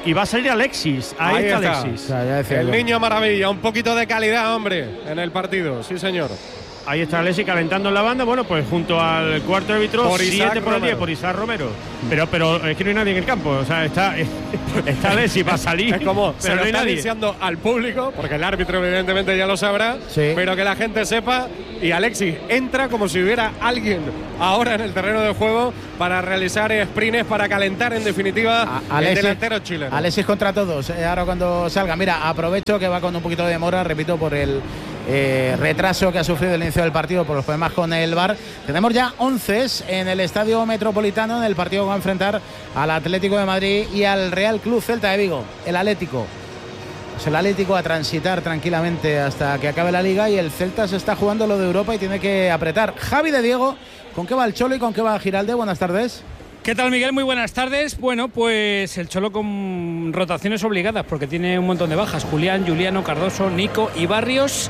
y va a salir Alexis. Ahí, Ahí está, está Alexis. O sea, el yo. niño maravilla, un poquito de calidad, hombre, en el partido, sí señor. Ahí está Alexis calentando en la banda, bueno, pues junto al cuarto árbitro, siete por el diez, por Isaac Romero. Pero, pero es que no hay nadie en el campo, o sea, está, está Alexis para salir. Es como pero se no lo hay está nadie. Diciendo al público, porque el árbitro evidentemente ya lo sabrá, sí. pero que la gente sepa. Y Alexis entra como si hubiera alguien ahora en el terreno de juego para realizar sprints, para calentar en definitiva a, Alexis, el delantero chileno. Alexis contra todos, eh, ahora cuando salga. Mira, aprovecho que va con un poquito de demora, repito, por el eh, retraso que ha sufrido el inicio del partido, por los problemas con el V A R. Tenemos ya once en el Estadio Metropolitano en el partido que va a enfrentar al Atlético de Madrid y al Real Club Celta de Vigo. El Atlético. Pues el Atlético a transitar tranquilamente hasta que acabe la Liga y el Celta se está jugando lo de Europa y tiene que apretar. Javi de Diego, ¿con qué va el Cholo y con qué va Giralde? Buenas tardes. ¿Qué tal, Miguel? Muy buenas tardes. Bueno, pues el Cholo con rotaciones obligadas porque tiene un montón de bajas. Julián, Juliano, Cardoso, Nico y Barrios.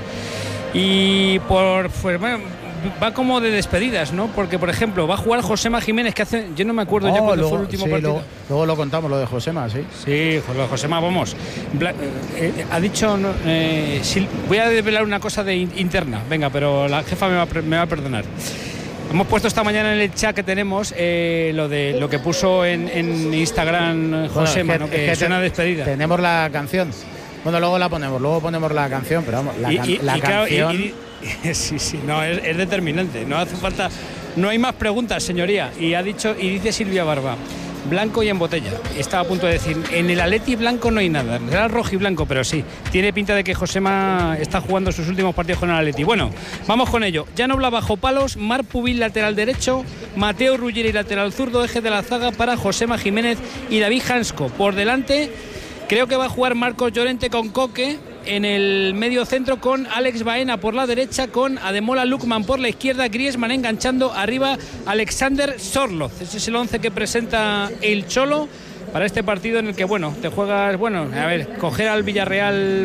Y por pues, bueno, va como de despedidas, ¿no? Porque, por ejemplo, va a jugar Josema Jiménez, que hace... Yo no me acuerdo oh, ya cuándo fue el último sí, partido. Luego, luego lo contamos, lo de Josema, sí. Sí, lo de Josema, vamos. Bla, eh, ha dicho... Eh, si, voy a desvelar una cosa de interna, venga, pero la jefa me va, me va a perdonar. Hemos puesto esta mañana en el chat que tenemos eh, lo de lo que puso en, en Instagram Josema, bueno, es que, ¿no? que, es que suena te, despedida. Tenemos la canción. Bueno, luego la ponemos, luego ponemos la canción, pero vamos, la, y, can, y, la y canción... Claro, y, y, sí, sí, no, es, es determinante, no hace falta... No hay más preguntas, señoría. Y ha dicho, y dice Silvia Barba, blanco y en botella. Estaba a punto de decir, en el Atleti blanco no hay nada, era rojo y blanco, pero sí, tiene pinta de que Josema está jugando sus últimos partidos con el Atleti. Bueno, vamos con ello. Janobla bajo palos, Marc Pubil lateral derecho, Mateo Ruggeri lateral zurdo, eje de la zaga para Josema Jiménez y David Hansko. Por delante, creo que va a jugar Marcos Llorente con Coque. En el medio centro con Alex Baena por la derecha, con Ademola Lookman por la izquierda, Griezmann enganchando arriba Alexander Sorloz. Ese es el once que presenta el Cholo para este partido en el que, bueno, te juegas, bueno, a ver, coger al Villarreal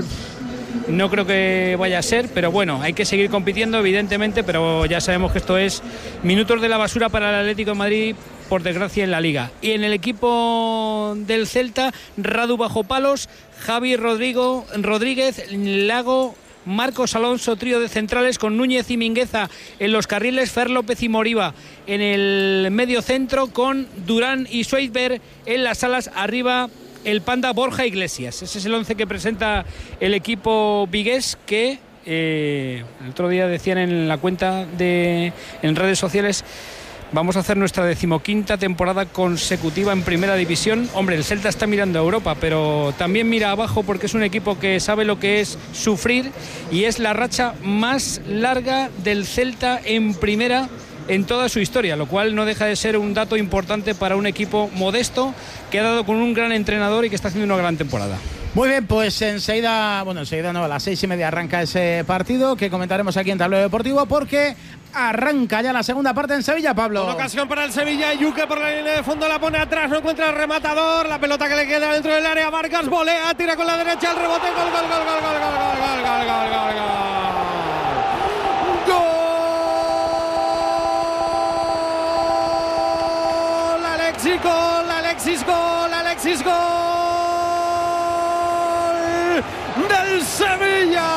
no creo que vaya a ser, pero bueno, hay que seguir compitiendo evidentemente, pero ya sabemos que esto es minutos de la basura para el Atlético de Madrid, por desgracia, en la Liga. Y en el equipo del Celta, Radu bajo palos, Javi Rodrigo, Rodríguez, Lago, Marcos Alonso, trío de centrales con Núñez y Mingueza en los carriles, Fer López y Moriba en el medio centro con Durán y Schweitzer en las alas, arriba el Panda Borja Iglesias. Ese es el once que presenta el equipo vigués que eh, el otro día decían en la cuenta de en redes sociales: vamos a hacer nuestra decimoquinta temporada consecutiva en Primera División. Hombre, el Celta está mirando a Europa, pero también mira abajo porque es un equipo que sabe lo que es sufrir y es la racha más larga del Celta en Primera en toda su historia, lo cual no deja de ser un dato importante para un equipo modesto que ha dado con un gran entrenador y que está haciendo una gran temporada. Muy bien, pues enseguida, bueno, enseguida no, a las seis y media arranca ese partido que comentaremos aquí en Tablero Deportivo porque arranca ya la segunda parte en Sevilla, Pablo. Una ocasión para el Sevilla, Yuque por la línea de fondo la pone atrás, no encuentra el rematador, la pelota que le queda dentro del área, Vargas volea, tira con la derecha, el rebote, gol, gol, gol, gol, gol, gol, gol, gol, gol, gol, gol. Alexis gol, Alexis gol, Alexis gol del Sevilla.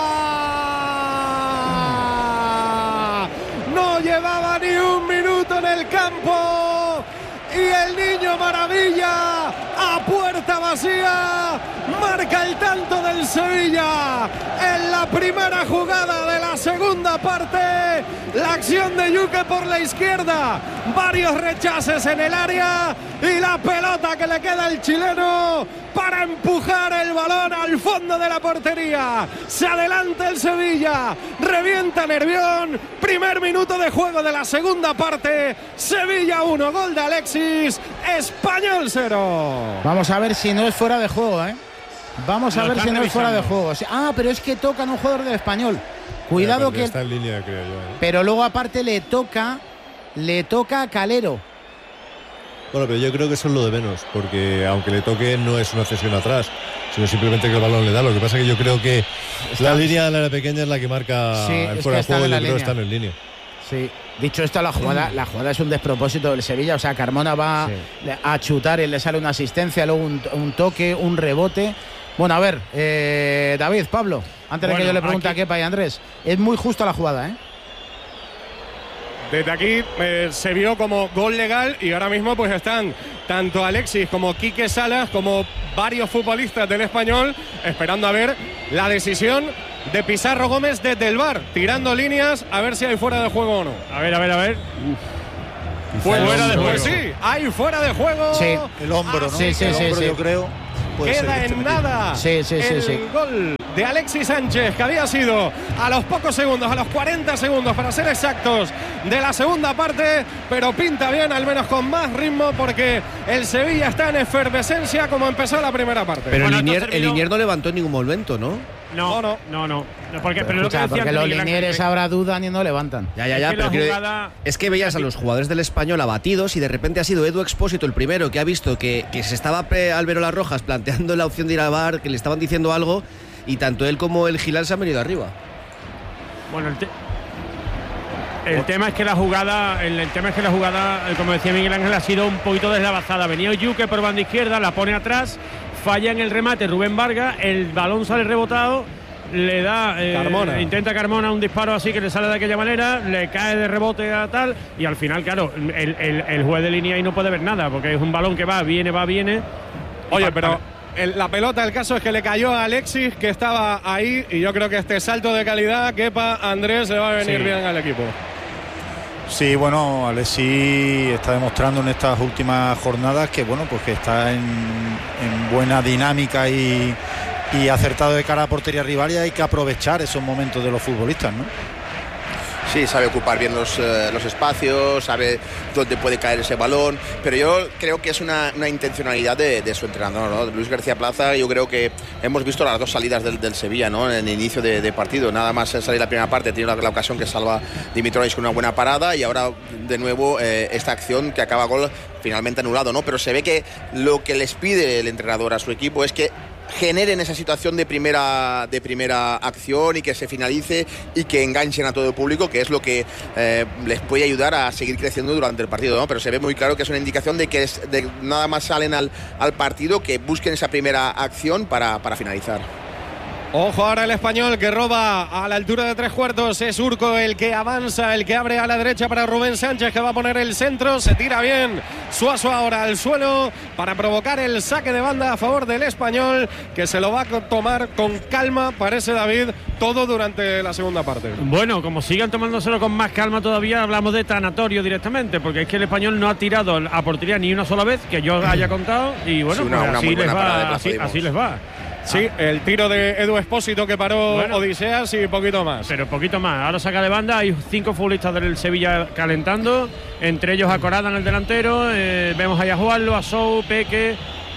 No llevaba ni un minuto en el campo y el niño maravilla a puerta vacía marca el tanto del Sevilla en la primera jugada de la segunda parte. La acción de Yuque por la izquierda, varios rechaces en el área y la pelota que le queda al chileno para empujar el balón al fondo de la portería. Se adelanta el Sevilla, revienta Nervión, primer minuto de juego de la segunda parte. Sevilla uno, gol de Alexis, Español cero. Vamos a ver si no es fuera de juego, ¿eh? Vamos a ver si no es fuera de juego. Ah, pero es que tocan un jugador del Español. Cuidado que está en línea, creo yo, ¿eh? Pero luego aparte le toca le toca a Calero. Bueno, pero yo creo que eso es lo de menos, porque aunque le toque no es una cesión atrás, sino simplemente que el balón le da. Lo que pasa es que yo creo que está, la línea de la área pequeña es la que marca sí, el fuera de juego y yo creo que están en línea. Sí. Dicho esto, la jugada, la jugada es un despropósito del Sevilla. O sea, Carmona va sí. a chutar y le sale una asistencia, luego un, un toque, un rebote. Bueno, a ver, eh, David, Pablo, antes bueno, de que yo le pregunte aquí a Kepa y Andrés, es muy justa la jugada, ¿eh? Desde aquí eh, se vio como gol legal y ahora mismo pues están tanto Alexis como Quique Salas como varios futbolistas del Español esperando a ver la decisión de Pizarro Gómez desde el V A R, tirando líneas a ver si hay fuera de juego o no. A ver, a ver, a ver. Pues fuera de juego. Sí, hay fuera de juego. Sí. El hombro, ¿no? Sí, sí, el sí, hombro, sí. Yo creo. Queda en nada sí, sí, sí, el sí. gol de Alexis Sánchez, que había sido a los pocos segundos, a los cuarenta segundos para ser exactos de la segunda parte, pero pinta bien, al menos con más ritmo, porque el Sevilla está en efervescencia como empezó la primera parte. Pero bueno, el Linier, el Linier no levantó en ningún momento, ¿no? No, no, no, no. Porque, pero Escucha, lo que porque los linieres ahora dudan y no levantan. Ya, ya, ya. Es que, pero quiero, jugada... es que veías a los jugadores del Español abatidos y de repente ha sido Edu Expósito el primero que ha visto que, que se estaba pre Alberola Rojas planteando la opción de ir al V A R, que le estaban diciendo algo, y tanto él como el Gilal se han venido arriba. Bueno, el, te... el tema es que la jugada, el, el tema es que la jugada, como decía Miguel Ángel, ha sido un poquito deslavazada. Venía Yuque por banda izquierda, la pone atrás, falla en el remate Rubén Vargas, el balón sale rebotado. Le da, eh, Carmona. intenta Carmona un disparo así que le sale de aquella manera, le cae de rebote a tal, y al final, claro, el, el, el juez de línea ahí no puede ver nada, porque es un balón que va, viene, va, viene. Oye, pero el, la pelota, el caso es que le cayó a Alexis, que estaba ahí, y yo creo que este salto de calidad, Kepa, Andrés, le va a venir sí. bien al equipo. Sí, bueno, Alexis está demostrando en estas últimas jornadas que, bueno, pues que está en, en buena dinámica y y acertado de cara a portería rival, y hay que aprovechar esos momentos de los futbolistas, ¿no? Sí, sabe ocupar bien los, eh, los espacios, sabe dónde puede caer ese balón, pero yo creo que es una, una intencionalidad de, de su entrenador, ¿no? Luis García Plaza. Yo creo que hemos visto las dos salidas del, del Sevilla, ¿no? En el inicio de, de partido, nada más salir la primera parte, tiene la, la ocasión que salva Dimitrovic con una buena parada, y ahora de nuevo eh, esta acción que acaba gol finalmente anulado, ¿no? Pero se ve que lo que les pide el entrenador a su equipo es que generen esa situación de primera de primera acción y que se finalice y que enganchen a todo el público, que es lo que eh, les puede ayudar a seguir creciendo durante el partido, ¿no? Pero se ve muy claro que es una indicación de que es, de nada más salen al, al partido, que busquen esa primera acción para, para finalizar. Ojo ahora el Español, que roba a la altura de tres cuartos. Es Urco el que avanza, el que abre a la derecha para Rubén Sánchez, que va a poner el centro. Se tira bien Suazo ahora al suelo para provocar el saque de banda a favor del Español, que se lo va a tomar con calma, parece, David, todo durante la segunda parte. Bueno, como sigan tomándoselo con más calma todavía, hablamos de tanatorio directamente, porque es que el Español no ha tirado a portería ni una sola vez que yo haya contado, y bueno, sí, una, pues así, una les va, así, así les va. Sí, el tiro de Edu Expósito que paró bueno, Odiseas y poquito más. Pero poquito más. Ahora saca de banda, hay cinco futbolistas del Sevilla calentando, entre ellos a Corada en el delantero, eh, vemos ahí a Juanlo, a Sou, Peque.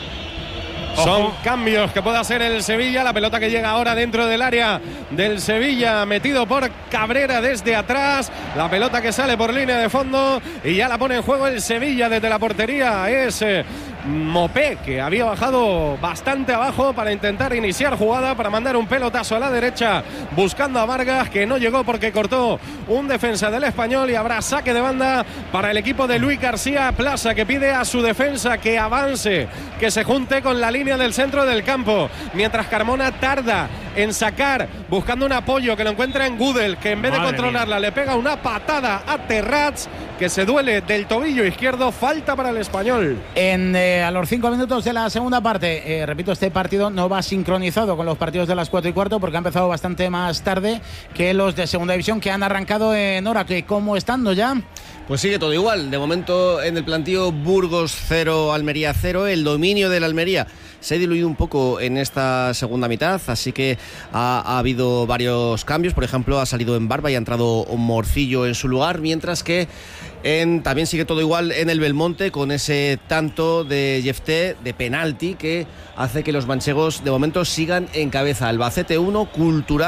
Ojo. Son cambios que puede hacer el Sevilla. La pelota que llega ahora dentro del área del Sevilla, metido por Cabrera desde atrás. La pelota que sale por línea de fondo y ya la pone en juego el Sevilla desde la portería. Es eh, Mopé, que había bajado bastante abajo para intentar iniciar jugada, para mandar un pelotazo a la derecha buscando a Vargas, que no llegó porque cortó un defensa del Español, y habrá saque de banda para el equipo de Luis García Plaza, que pide a su defensa que avance, que se junte con la línea del centro del campo, mientras Carmona tarda en sacar, buscando un apoyo, que lo encuentra en Gudel, que en vez Madre de controlarla mía. le pega una patada a Terrats, que se duele del tobillo izquierdo. Falta para el Español. En, eh, a los cinco minutos de la segunda parte, eh, repito, este partido no va sincronizado con los partidos de las cuatro y cuarto, porque ha empezado bastante más tarde que los de segunda división, que han arrancado en hora. Que ¿cómo estando ya? Pues sigue todo igual. De momento en el plantío, Burgos cero, Almería cero. El dominio del Almería se ha diluido un poco en esta segunda mitad, así que ha, ha habido varios cambios. Por ejemplo, ha salido en Barba y ha entrado un Morcillo en su lugar, mientras que en, también sigue todo igual en el Belmonte, con ese tanto de Jefté de penalti que hace que los manchegos de momento sigan en cabeza. Albacete uno, Cultural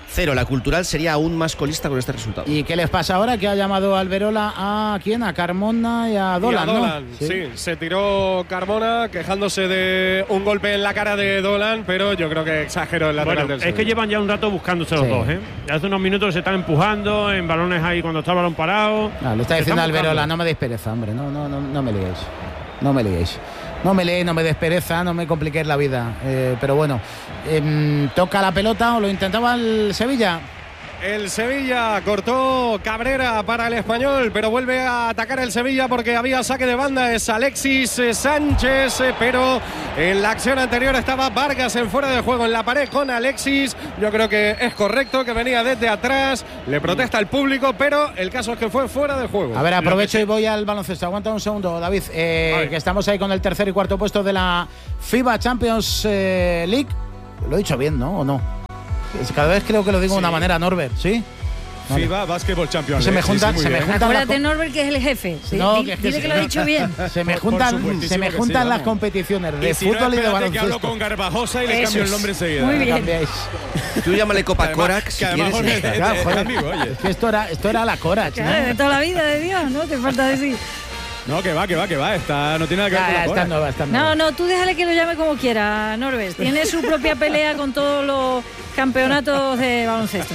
cero. La Cultural sería aún más colista con este resultado. ¿Y qué les pasa ahora? Que ha llamado Alberola a ¿quién? A Carmona y a Dolan, y a Dolan, ¿no? sí. sí, se tiró Carmona quejándose de un golpe en la cara de Dolan, pero yo creo que exageró el lateral bueno, del es Sevilla. que llevan ya un rato buscándose los Sí. dos, ¿eh? Hace unos minutos se están empujando en balones ahí cuando está el balón parado. No, le está Se diciendo están Alberola, buscando. no me deis pereza, hombre, no, no, no, no me liéis. No me liéis. No me leéis, no me des pereza, no me compliquéis la vida. Eh, pero bueno, eh, toca la pelota o lo intentaba el Sevilla. El Sevilla cortó Cabrera para el Español, pero vuelve a atacar el Sevilla porque había saque de banda. Es Alexis Sánchez, pero en la acción anterior estaba Vargas en fuera de juego en la pared con Alexis. Yo creo que es correcto, que venía desde atrás, le protesta al público, pero el caso es que fue fuera de juego. A ver, aprovecho y voy al baloncesto. Aguanta un segundo, David, eh, que estamos ahí con el tercer y cuarto puesto de la FIBA Champions eh, League. Lo he dicho bien, ¿no? ¿O no? Cada vez creo que lo digo de Sí. una manera, Norbert, ¿sí? Vale. FIBA Basketball Champions Se me League. juntan, sí, sí, se muy me bien. juntan las Acuérdate, co- Norbert, que es el jefe. Sí, No, di- que es que dile sí. que lo ha dicho bien. Se me Por- juntan, por supuestísimo se me que sí, juntan las vamos. competiciones de Y si no, fútbol y de espérate que hablo baloncesto. con Garbajosa y le Eso cambio el es. nombre enseguida. Muy bien. Que Cambiáis. Tú llámale Copa además- Corax si que además quieres. Jorge, Claro, es joder. amigo, oye. Es que esto era, esto era la Corax, ¿no? Claro, de toda la vida de Dios, ¿no? Te falta decir. No, que va, que va, que va. Está, no tiene nada que ver Ya, con ya, la está Corax. nueva, está nueva. No, no, tú déjale que lo llame como quiera, Norbert. Tiene su propia pelea con todos los campeonatos de baloncesto.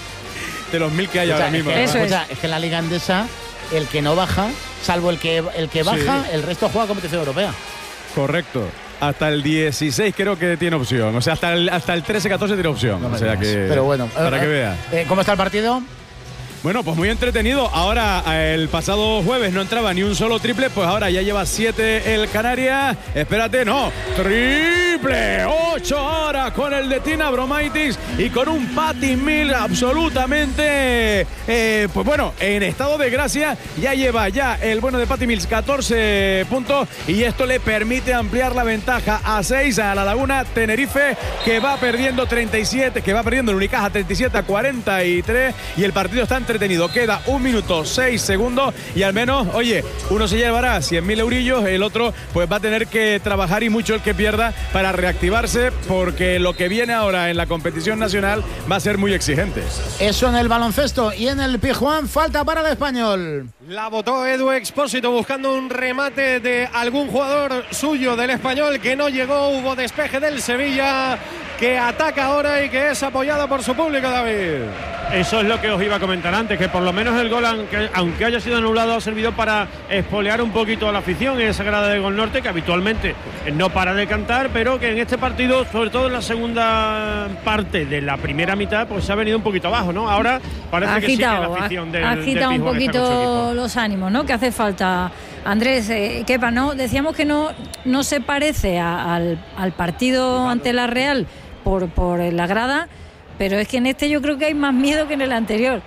De los mil que hay O sea, ahora mismo. Es que, Eso es. escucha, es que en la Liga Andesa, el que no baja, salvo el que, el que baja, Sí. el resto juega competición europea. Correcto. Hasta el dieciséis creo que tiene opción. O sea, hasta el, hasta el trece catorce tiene opción. No me o sea digas. que. Pero bueno, Para eh, que eh, vea. eh, ¿Cómo está el partido? Bueno, pues muy entretenido. Ahora, el pasado jueves no entraba ni un solo triple, pues ahora ya lleva siete el Canarias. Espérate, no. Triple. Ocho ahora con el de Tina Bromaitis y con un Patty Mills absolutamente, eh, pues bueno, en estado de gracia. Ya lleva ya el bueno de Patty Mills catorce puntos y esto le permite ampliar la ventaja a seis a la Laguna Tenerife, que va perdiendo treinta y siete, que va perdiendo el Unicaja treinta y siete a cuarenta y tres, y el partido está entretenido. Queda un minuto seis segundos y al menos, oye, uno se llevará cien mil eurillos, el otro pues va a tener que trabajar, y mucho el que pierda, para reactivarse, porque lo que viene ahora en la competición nacional va a ser muy exigente. Eso en el baloncesto. Y en el Pijuán, falta para el Español. La botó Edu Expósito buscando un remate de algún jugador suyo del Español que no llegó. Hubo despeje del Sevilla, que ataca ahora y que es apoyado por su público, David. Eso es lo que os iba a comentar antes, que por lo menos el gol, aunque, aunque haya sido anulado, ha servido para espolear un poquito a la afición en esa grada de Gol Norte, que habitualmente no para de cantar, pero que en este partido, sobre todo en la segunda parte de la primera mitad, pues se ha venido un poquito abajo, ¿no? Ahora parece Ha que sí que agitado, la afición del, ha del agitado un Pijuán está con su poquito equipo. los ánimos, ¿no? Que hace falta. Andrés, eh, Kepa, ¿no? Decíamos que no, no se parece a- al, al partido ante la Real por, por la grada, pero es que en este yo creo que hay más miedo que en el anterior.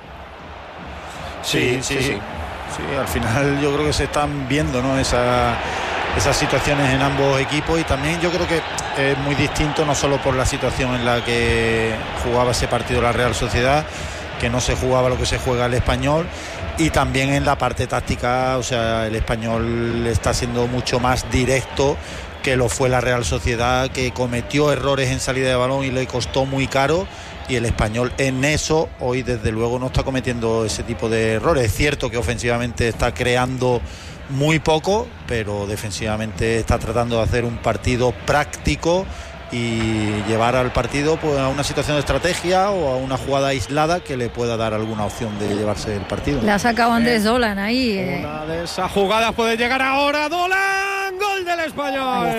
Sí, sí, sí. Sí, al final yo creo que se están viendo, ¿no? Esa, esas situaciones en ambos equipos, y también yo creo que es muy distinto, no solo por la situación en la que jugaba ese partido la Real Sociedad, que no se jugaba lo que se juega el Español, y también en la parte táctica. O sea, el Español está siendo mucho más directo que lo fue la Real Sociedad, que cometió errores en salida de balón y le costó muy caro, y el Español en eso hoy desde luego no está cometiendo ese tipo de errores. Es cierto que ofensivamente está creando muy poco, pero defensivamente está tratando de hacer un partido práctico y llevar al partido pues a una situación de estrategia o a una jugada aislada que le pueda dar alguna opción de llevarse el partido. Le ha sacado Andrés Dolan ahí. eh. Una de esas jugadas puede llegar ahora. Dolan, gol del Español.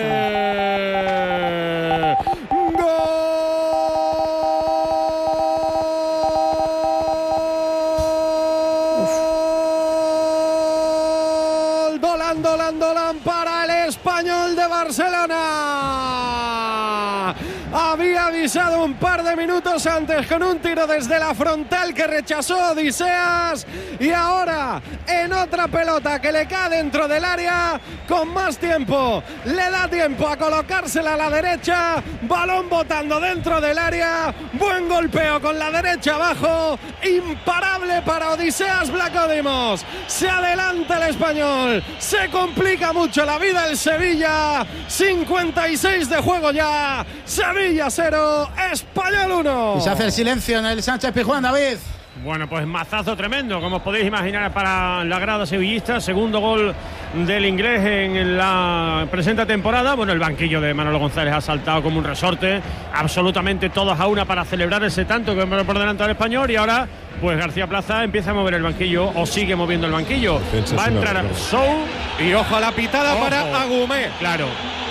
Gol. Dolan, Dolan, Dolan para el Español de Barcelona. Había avisado un par de minutos antes con un tiro desde la frontal que rechazó Odiseas, y ahora en otra pelota que le cae dentro del área con más tiempo, le da tiempo a colocársela a la derecha, balón botando dentro del área, buen golpeo con la derecha abajo, imparable para Odiseas Vlachodimos. Se adelanta el Español, se complica mucho la vida el Sevilla. Cincuenta y seis de juego ya, Sevilla cero, cero, Español uno. Y se hace el silencio en el Sánchez Pizjuán, David. Bueno, pues mazazo tremendo, como os podéis imaginar, para la grada sevillista. Segundo gol del inglés en la presente temporada. Bueno, el banquillo de Manolo González ha saltado como un resorte, absolutamente todos a una para celebrar ese tanto que por delante del Español. Y ahora, pues García Plaza empieza a mover el banquillo, o sigue moviendo el banquillo. Va a entrar Sou y ojo a la pitada ojo. para Agumé. Claro,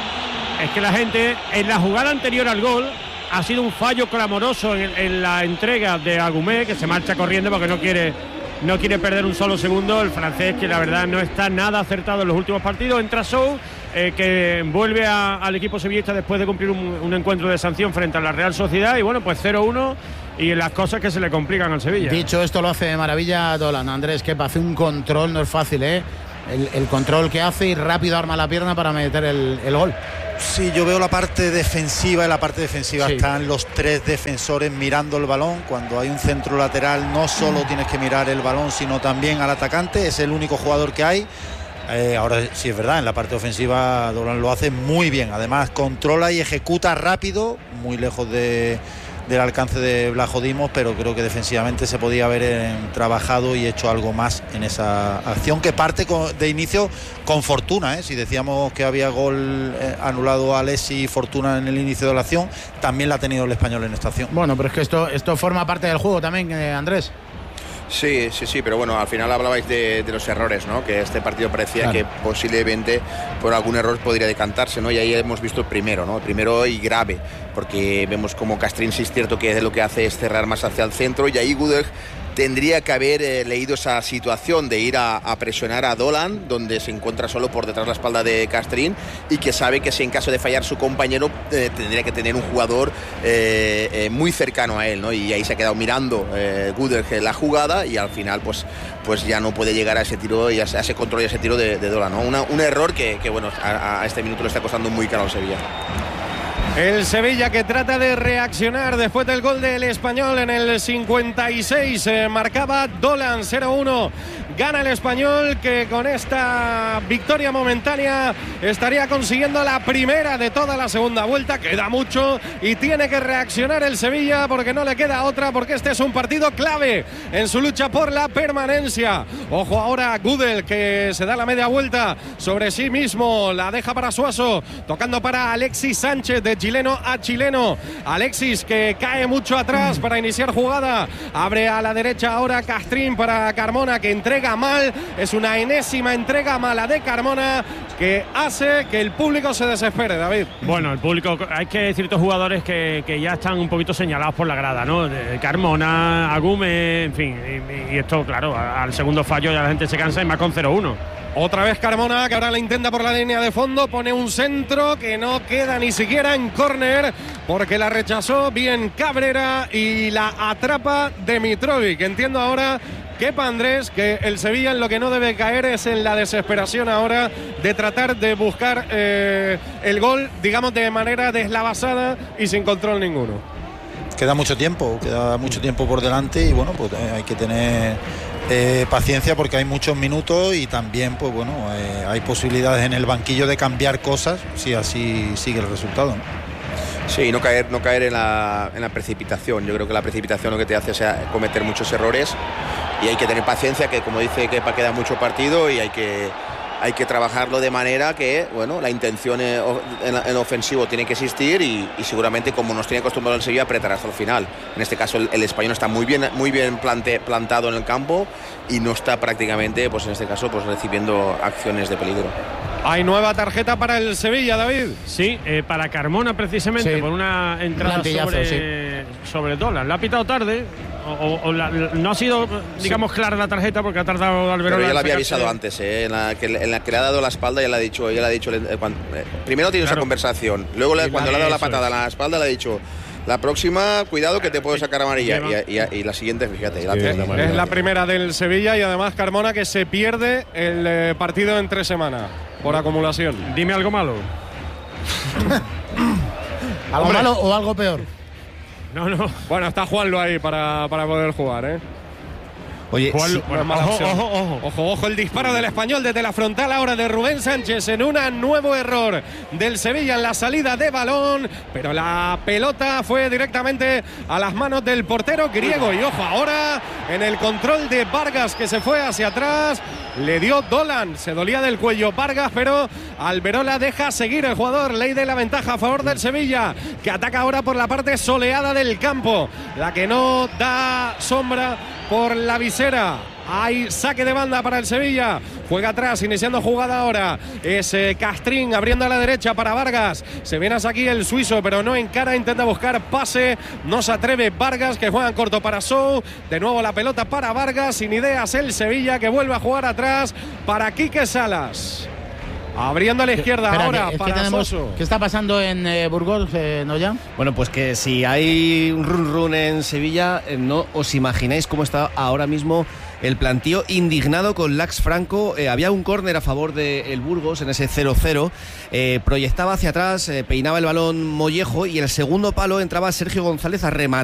es que la gente en la jugada anterior al gol ha sido un fallo clamoroso en, en la entrega de Agumé, que se marcha corriendo porque no quiere no quiere perder un solo segundo. El francés, que la verdad no está nada acertado en los últimos partidos. Entra Sou, eh, que vuelve a, al equipo sevillista después de cumplir un, un encuentro de sanción frente a la Real Sociedad. Y bueno, pues cero uno y las cosas que se le complican al Sevilla. Dicho esto, lo hace de maravilla Dolan. Andrés, que hace un control, no es fácil, ¿eh? El, el control que hace y rápido arma la pierna para meter el, el gol. Sí, yo veo la parte defensiva. En la parte defensiva sí. Están los tres defensores mirando el balón. Cuando hay un centro lateral no solo tienes que mirar el balón, sino también al atacante. Es el único jugador que hay. Eh, ahora sí es verdad, en la parte ofensiva Dolan lo hace muy bien. Además controla y ejecuta rápido, muy lejos de... del alcance de Blajo Dimos, pero creo que defensivamente se podía haber eh, trabajado y hecho algo más en esa acción, que parte con, de inicio con Fortuna, ¿eh? Si decíamos que había gol eh, anulado a Alessi y Fortuna en el inicio de la acción, también la ha tenido el Español en esta acción. Bueno, pero es que esto, esto forma parte del juego también, eh, Andrés. Sí, sí, sí, pero bueno, al final hablabais de, de los errores, ¿no? Que este partido parecía claro. que posiblemente por algún error podría decantarse, ¿no? Y ahí hemos visto el primero, ¿no? El primero y grave, porque vemos como Castrín sí es cierto que lo que hace es cerrar más hacia el centro, y ahí Gudelj tendría que haber eh, leído esa situación de ir a, a presionar a Dolan, donde se encuentra solo por detrás de la espalda de Castrín, y que sabe que si en caso de fallar su compañero eh, tendría que tener un jugador eh, eh, muy cercano a él, ¿no? Y ahí se ha quedado mirando eh, Gudelj la jugada, y al final pues, pues ya no puede llegar a ese tiro y a ese control y a ese tiro de, de Dolan, ¿no? Una, un error que, que bueno, a, a este minuto le está costando muy caro al Sevilla. El Sevilla que trata de reaccionar después del gol del Español en el cincuenta y seis. Eh, marcaba Dolan, cero uno. Gana el Español, que con esta victoria momentánea estaría consiguiendo la primera de toda la segunda vuelta. Queda mucho y tiene que reaccionar el Sevilla, porque no le queda otra, porque este es un partido clave en su lucha por la permanencia. Ojo ahora a Gudelj, que se da la media vuelta sobre sí mismo, la deja para Suaso, tocando para Alexis Sánchez, de chileno a chileno. Alexis, que cae mucho atrás para iniciar jugada, abre a la derecha ahora Castrín para Carmona, que entrega mal. Es una enésima entrega mala de Carmona que hace que el público se desespere, David. Bueno, el público, hay que ciertos jugadores que, que ya están un poquito señalados por la grada, ¿no? De Carmona, Agumé, en fin, y, y esto, claro, al segundo fallo ya la gente se cansa, y más con cero uno. Otra vez Carmona, que ahora la intenta por la línea de fondo, pone un centro que no queda ni siquiera en córner, porque la rechazó bien Cabrera y la atrapa Dimitrovic. Entiendo ahora, Kepa, Andrés, que el Sevilla en lo que no debe caer es en la desesperación ahora de tratar de buscar eh, el gol, digamos, de manera deslavazada y sin control ninguno. Queda mucho tiempo, queda mucho tiempo por delante, y bueno, pues eh, hay que tener eh, paciencia, porque hay muchos minutos, y también, pues bueno, eh, hay posibilidades en el banquillo de cambiar cosas si así sigue el resultado, ¿no? Sí, no caer, no caer en la, en la precipitación. Yo creo que la precipitación lo que te hace es cometer muchos errores, y hay que tener paciencia, que como dice Kepa, queda mucho partido, y hay que, hay que trabajarlo de manera que, bueno, la intención en, en ofensivo tiene que existir, y, y seguramente, como nos tiene acostumbrado el Sevilla, apretar hasta el final. En este caso el, el Español está muy bien, muy bien plante, plantado en el campo, y no está prácticamente, pues en este caso, pues recibiendo acciones de peligro. Hay nueva tarjeta para el Sevilla, David. Sí, eh, para Carmona precisamente, sí, por una entrada sobre, sí. sobre Dolan. La ha pitado tarde, o, o, o la, no ha sido, digamos, sí. clara la tarjeta, porque ha tardado Alberola. Pero ya la había avisado antes, eh, en, la que, en la que le ha dado la espalda, ya le ha dicho, ya le ha dicho eh, cuando, eh, primero tiene claro. esa conversación, luego le, cuando le ha dado la patada a la espalda le ha dicho: la próxima, cuidado que te puedo sacar amarilla. Y, y, y la siguiente, fíjate. La es, es la primera del Sevilla, y además Carmona, que se pierde el eh, partido en tres semanas por acumulación. Dime algo malo. ¿Algo Hombre. malo o algo peor? No, no. Bueno, está Juanlo ahí para, para poder jugar, ¿eh? Oye, ¿Cuál? sí, Bueno, ojo, ojo, ojo, ojo, ojo, el disparo del Español desde la frontal ahora de Rubén Sánchez en un nuevo error del Sevilla en la salida de balón, pero la pelota fue directamente a las manos del portero griego. Y ojo, ahora en el control de Vargas, que se fue hacia atrás, le dio Dolan, se dolía del cuello Vargas, pero Alberola deja seguir el jugador. Ley de la ventaja a favor del Sevilla, que ataca ahora por la parte soleada del campo, la que no da sombra por la visera. Hay saque de banda para el Sevilla. Juega atrás, iniciando jugada ahora. Es eh, Castrín abriendo a la derecha para Vargas. Se viene hasta aquí el suizo, pero no encara. Intenta buscar pase. No se atreve Vargas, que juega en corto para Sou. De nuevo la pelota para Vargas. Sin ideas el Sevilla, que vuelve a jugar atrás para Quique Salas. Abriendo a la izquierda Espera, ahora que, es para que tenemos, Soso. ¿Qué está pasando en eh, Burgos, eh, Noya? Bueno, pues que si hay un run run en Sevilla, eh, no os imagináis cómo está ahora mismo el plantío indignado con Lax Franco. Eh, había un córner a favor del Burgos en ese cero cero. Eh, proyectaba hacia atrás, eh, peinaba el balón Mollejo y en el segundo palo entraba Sergio González a rematar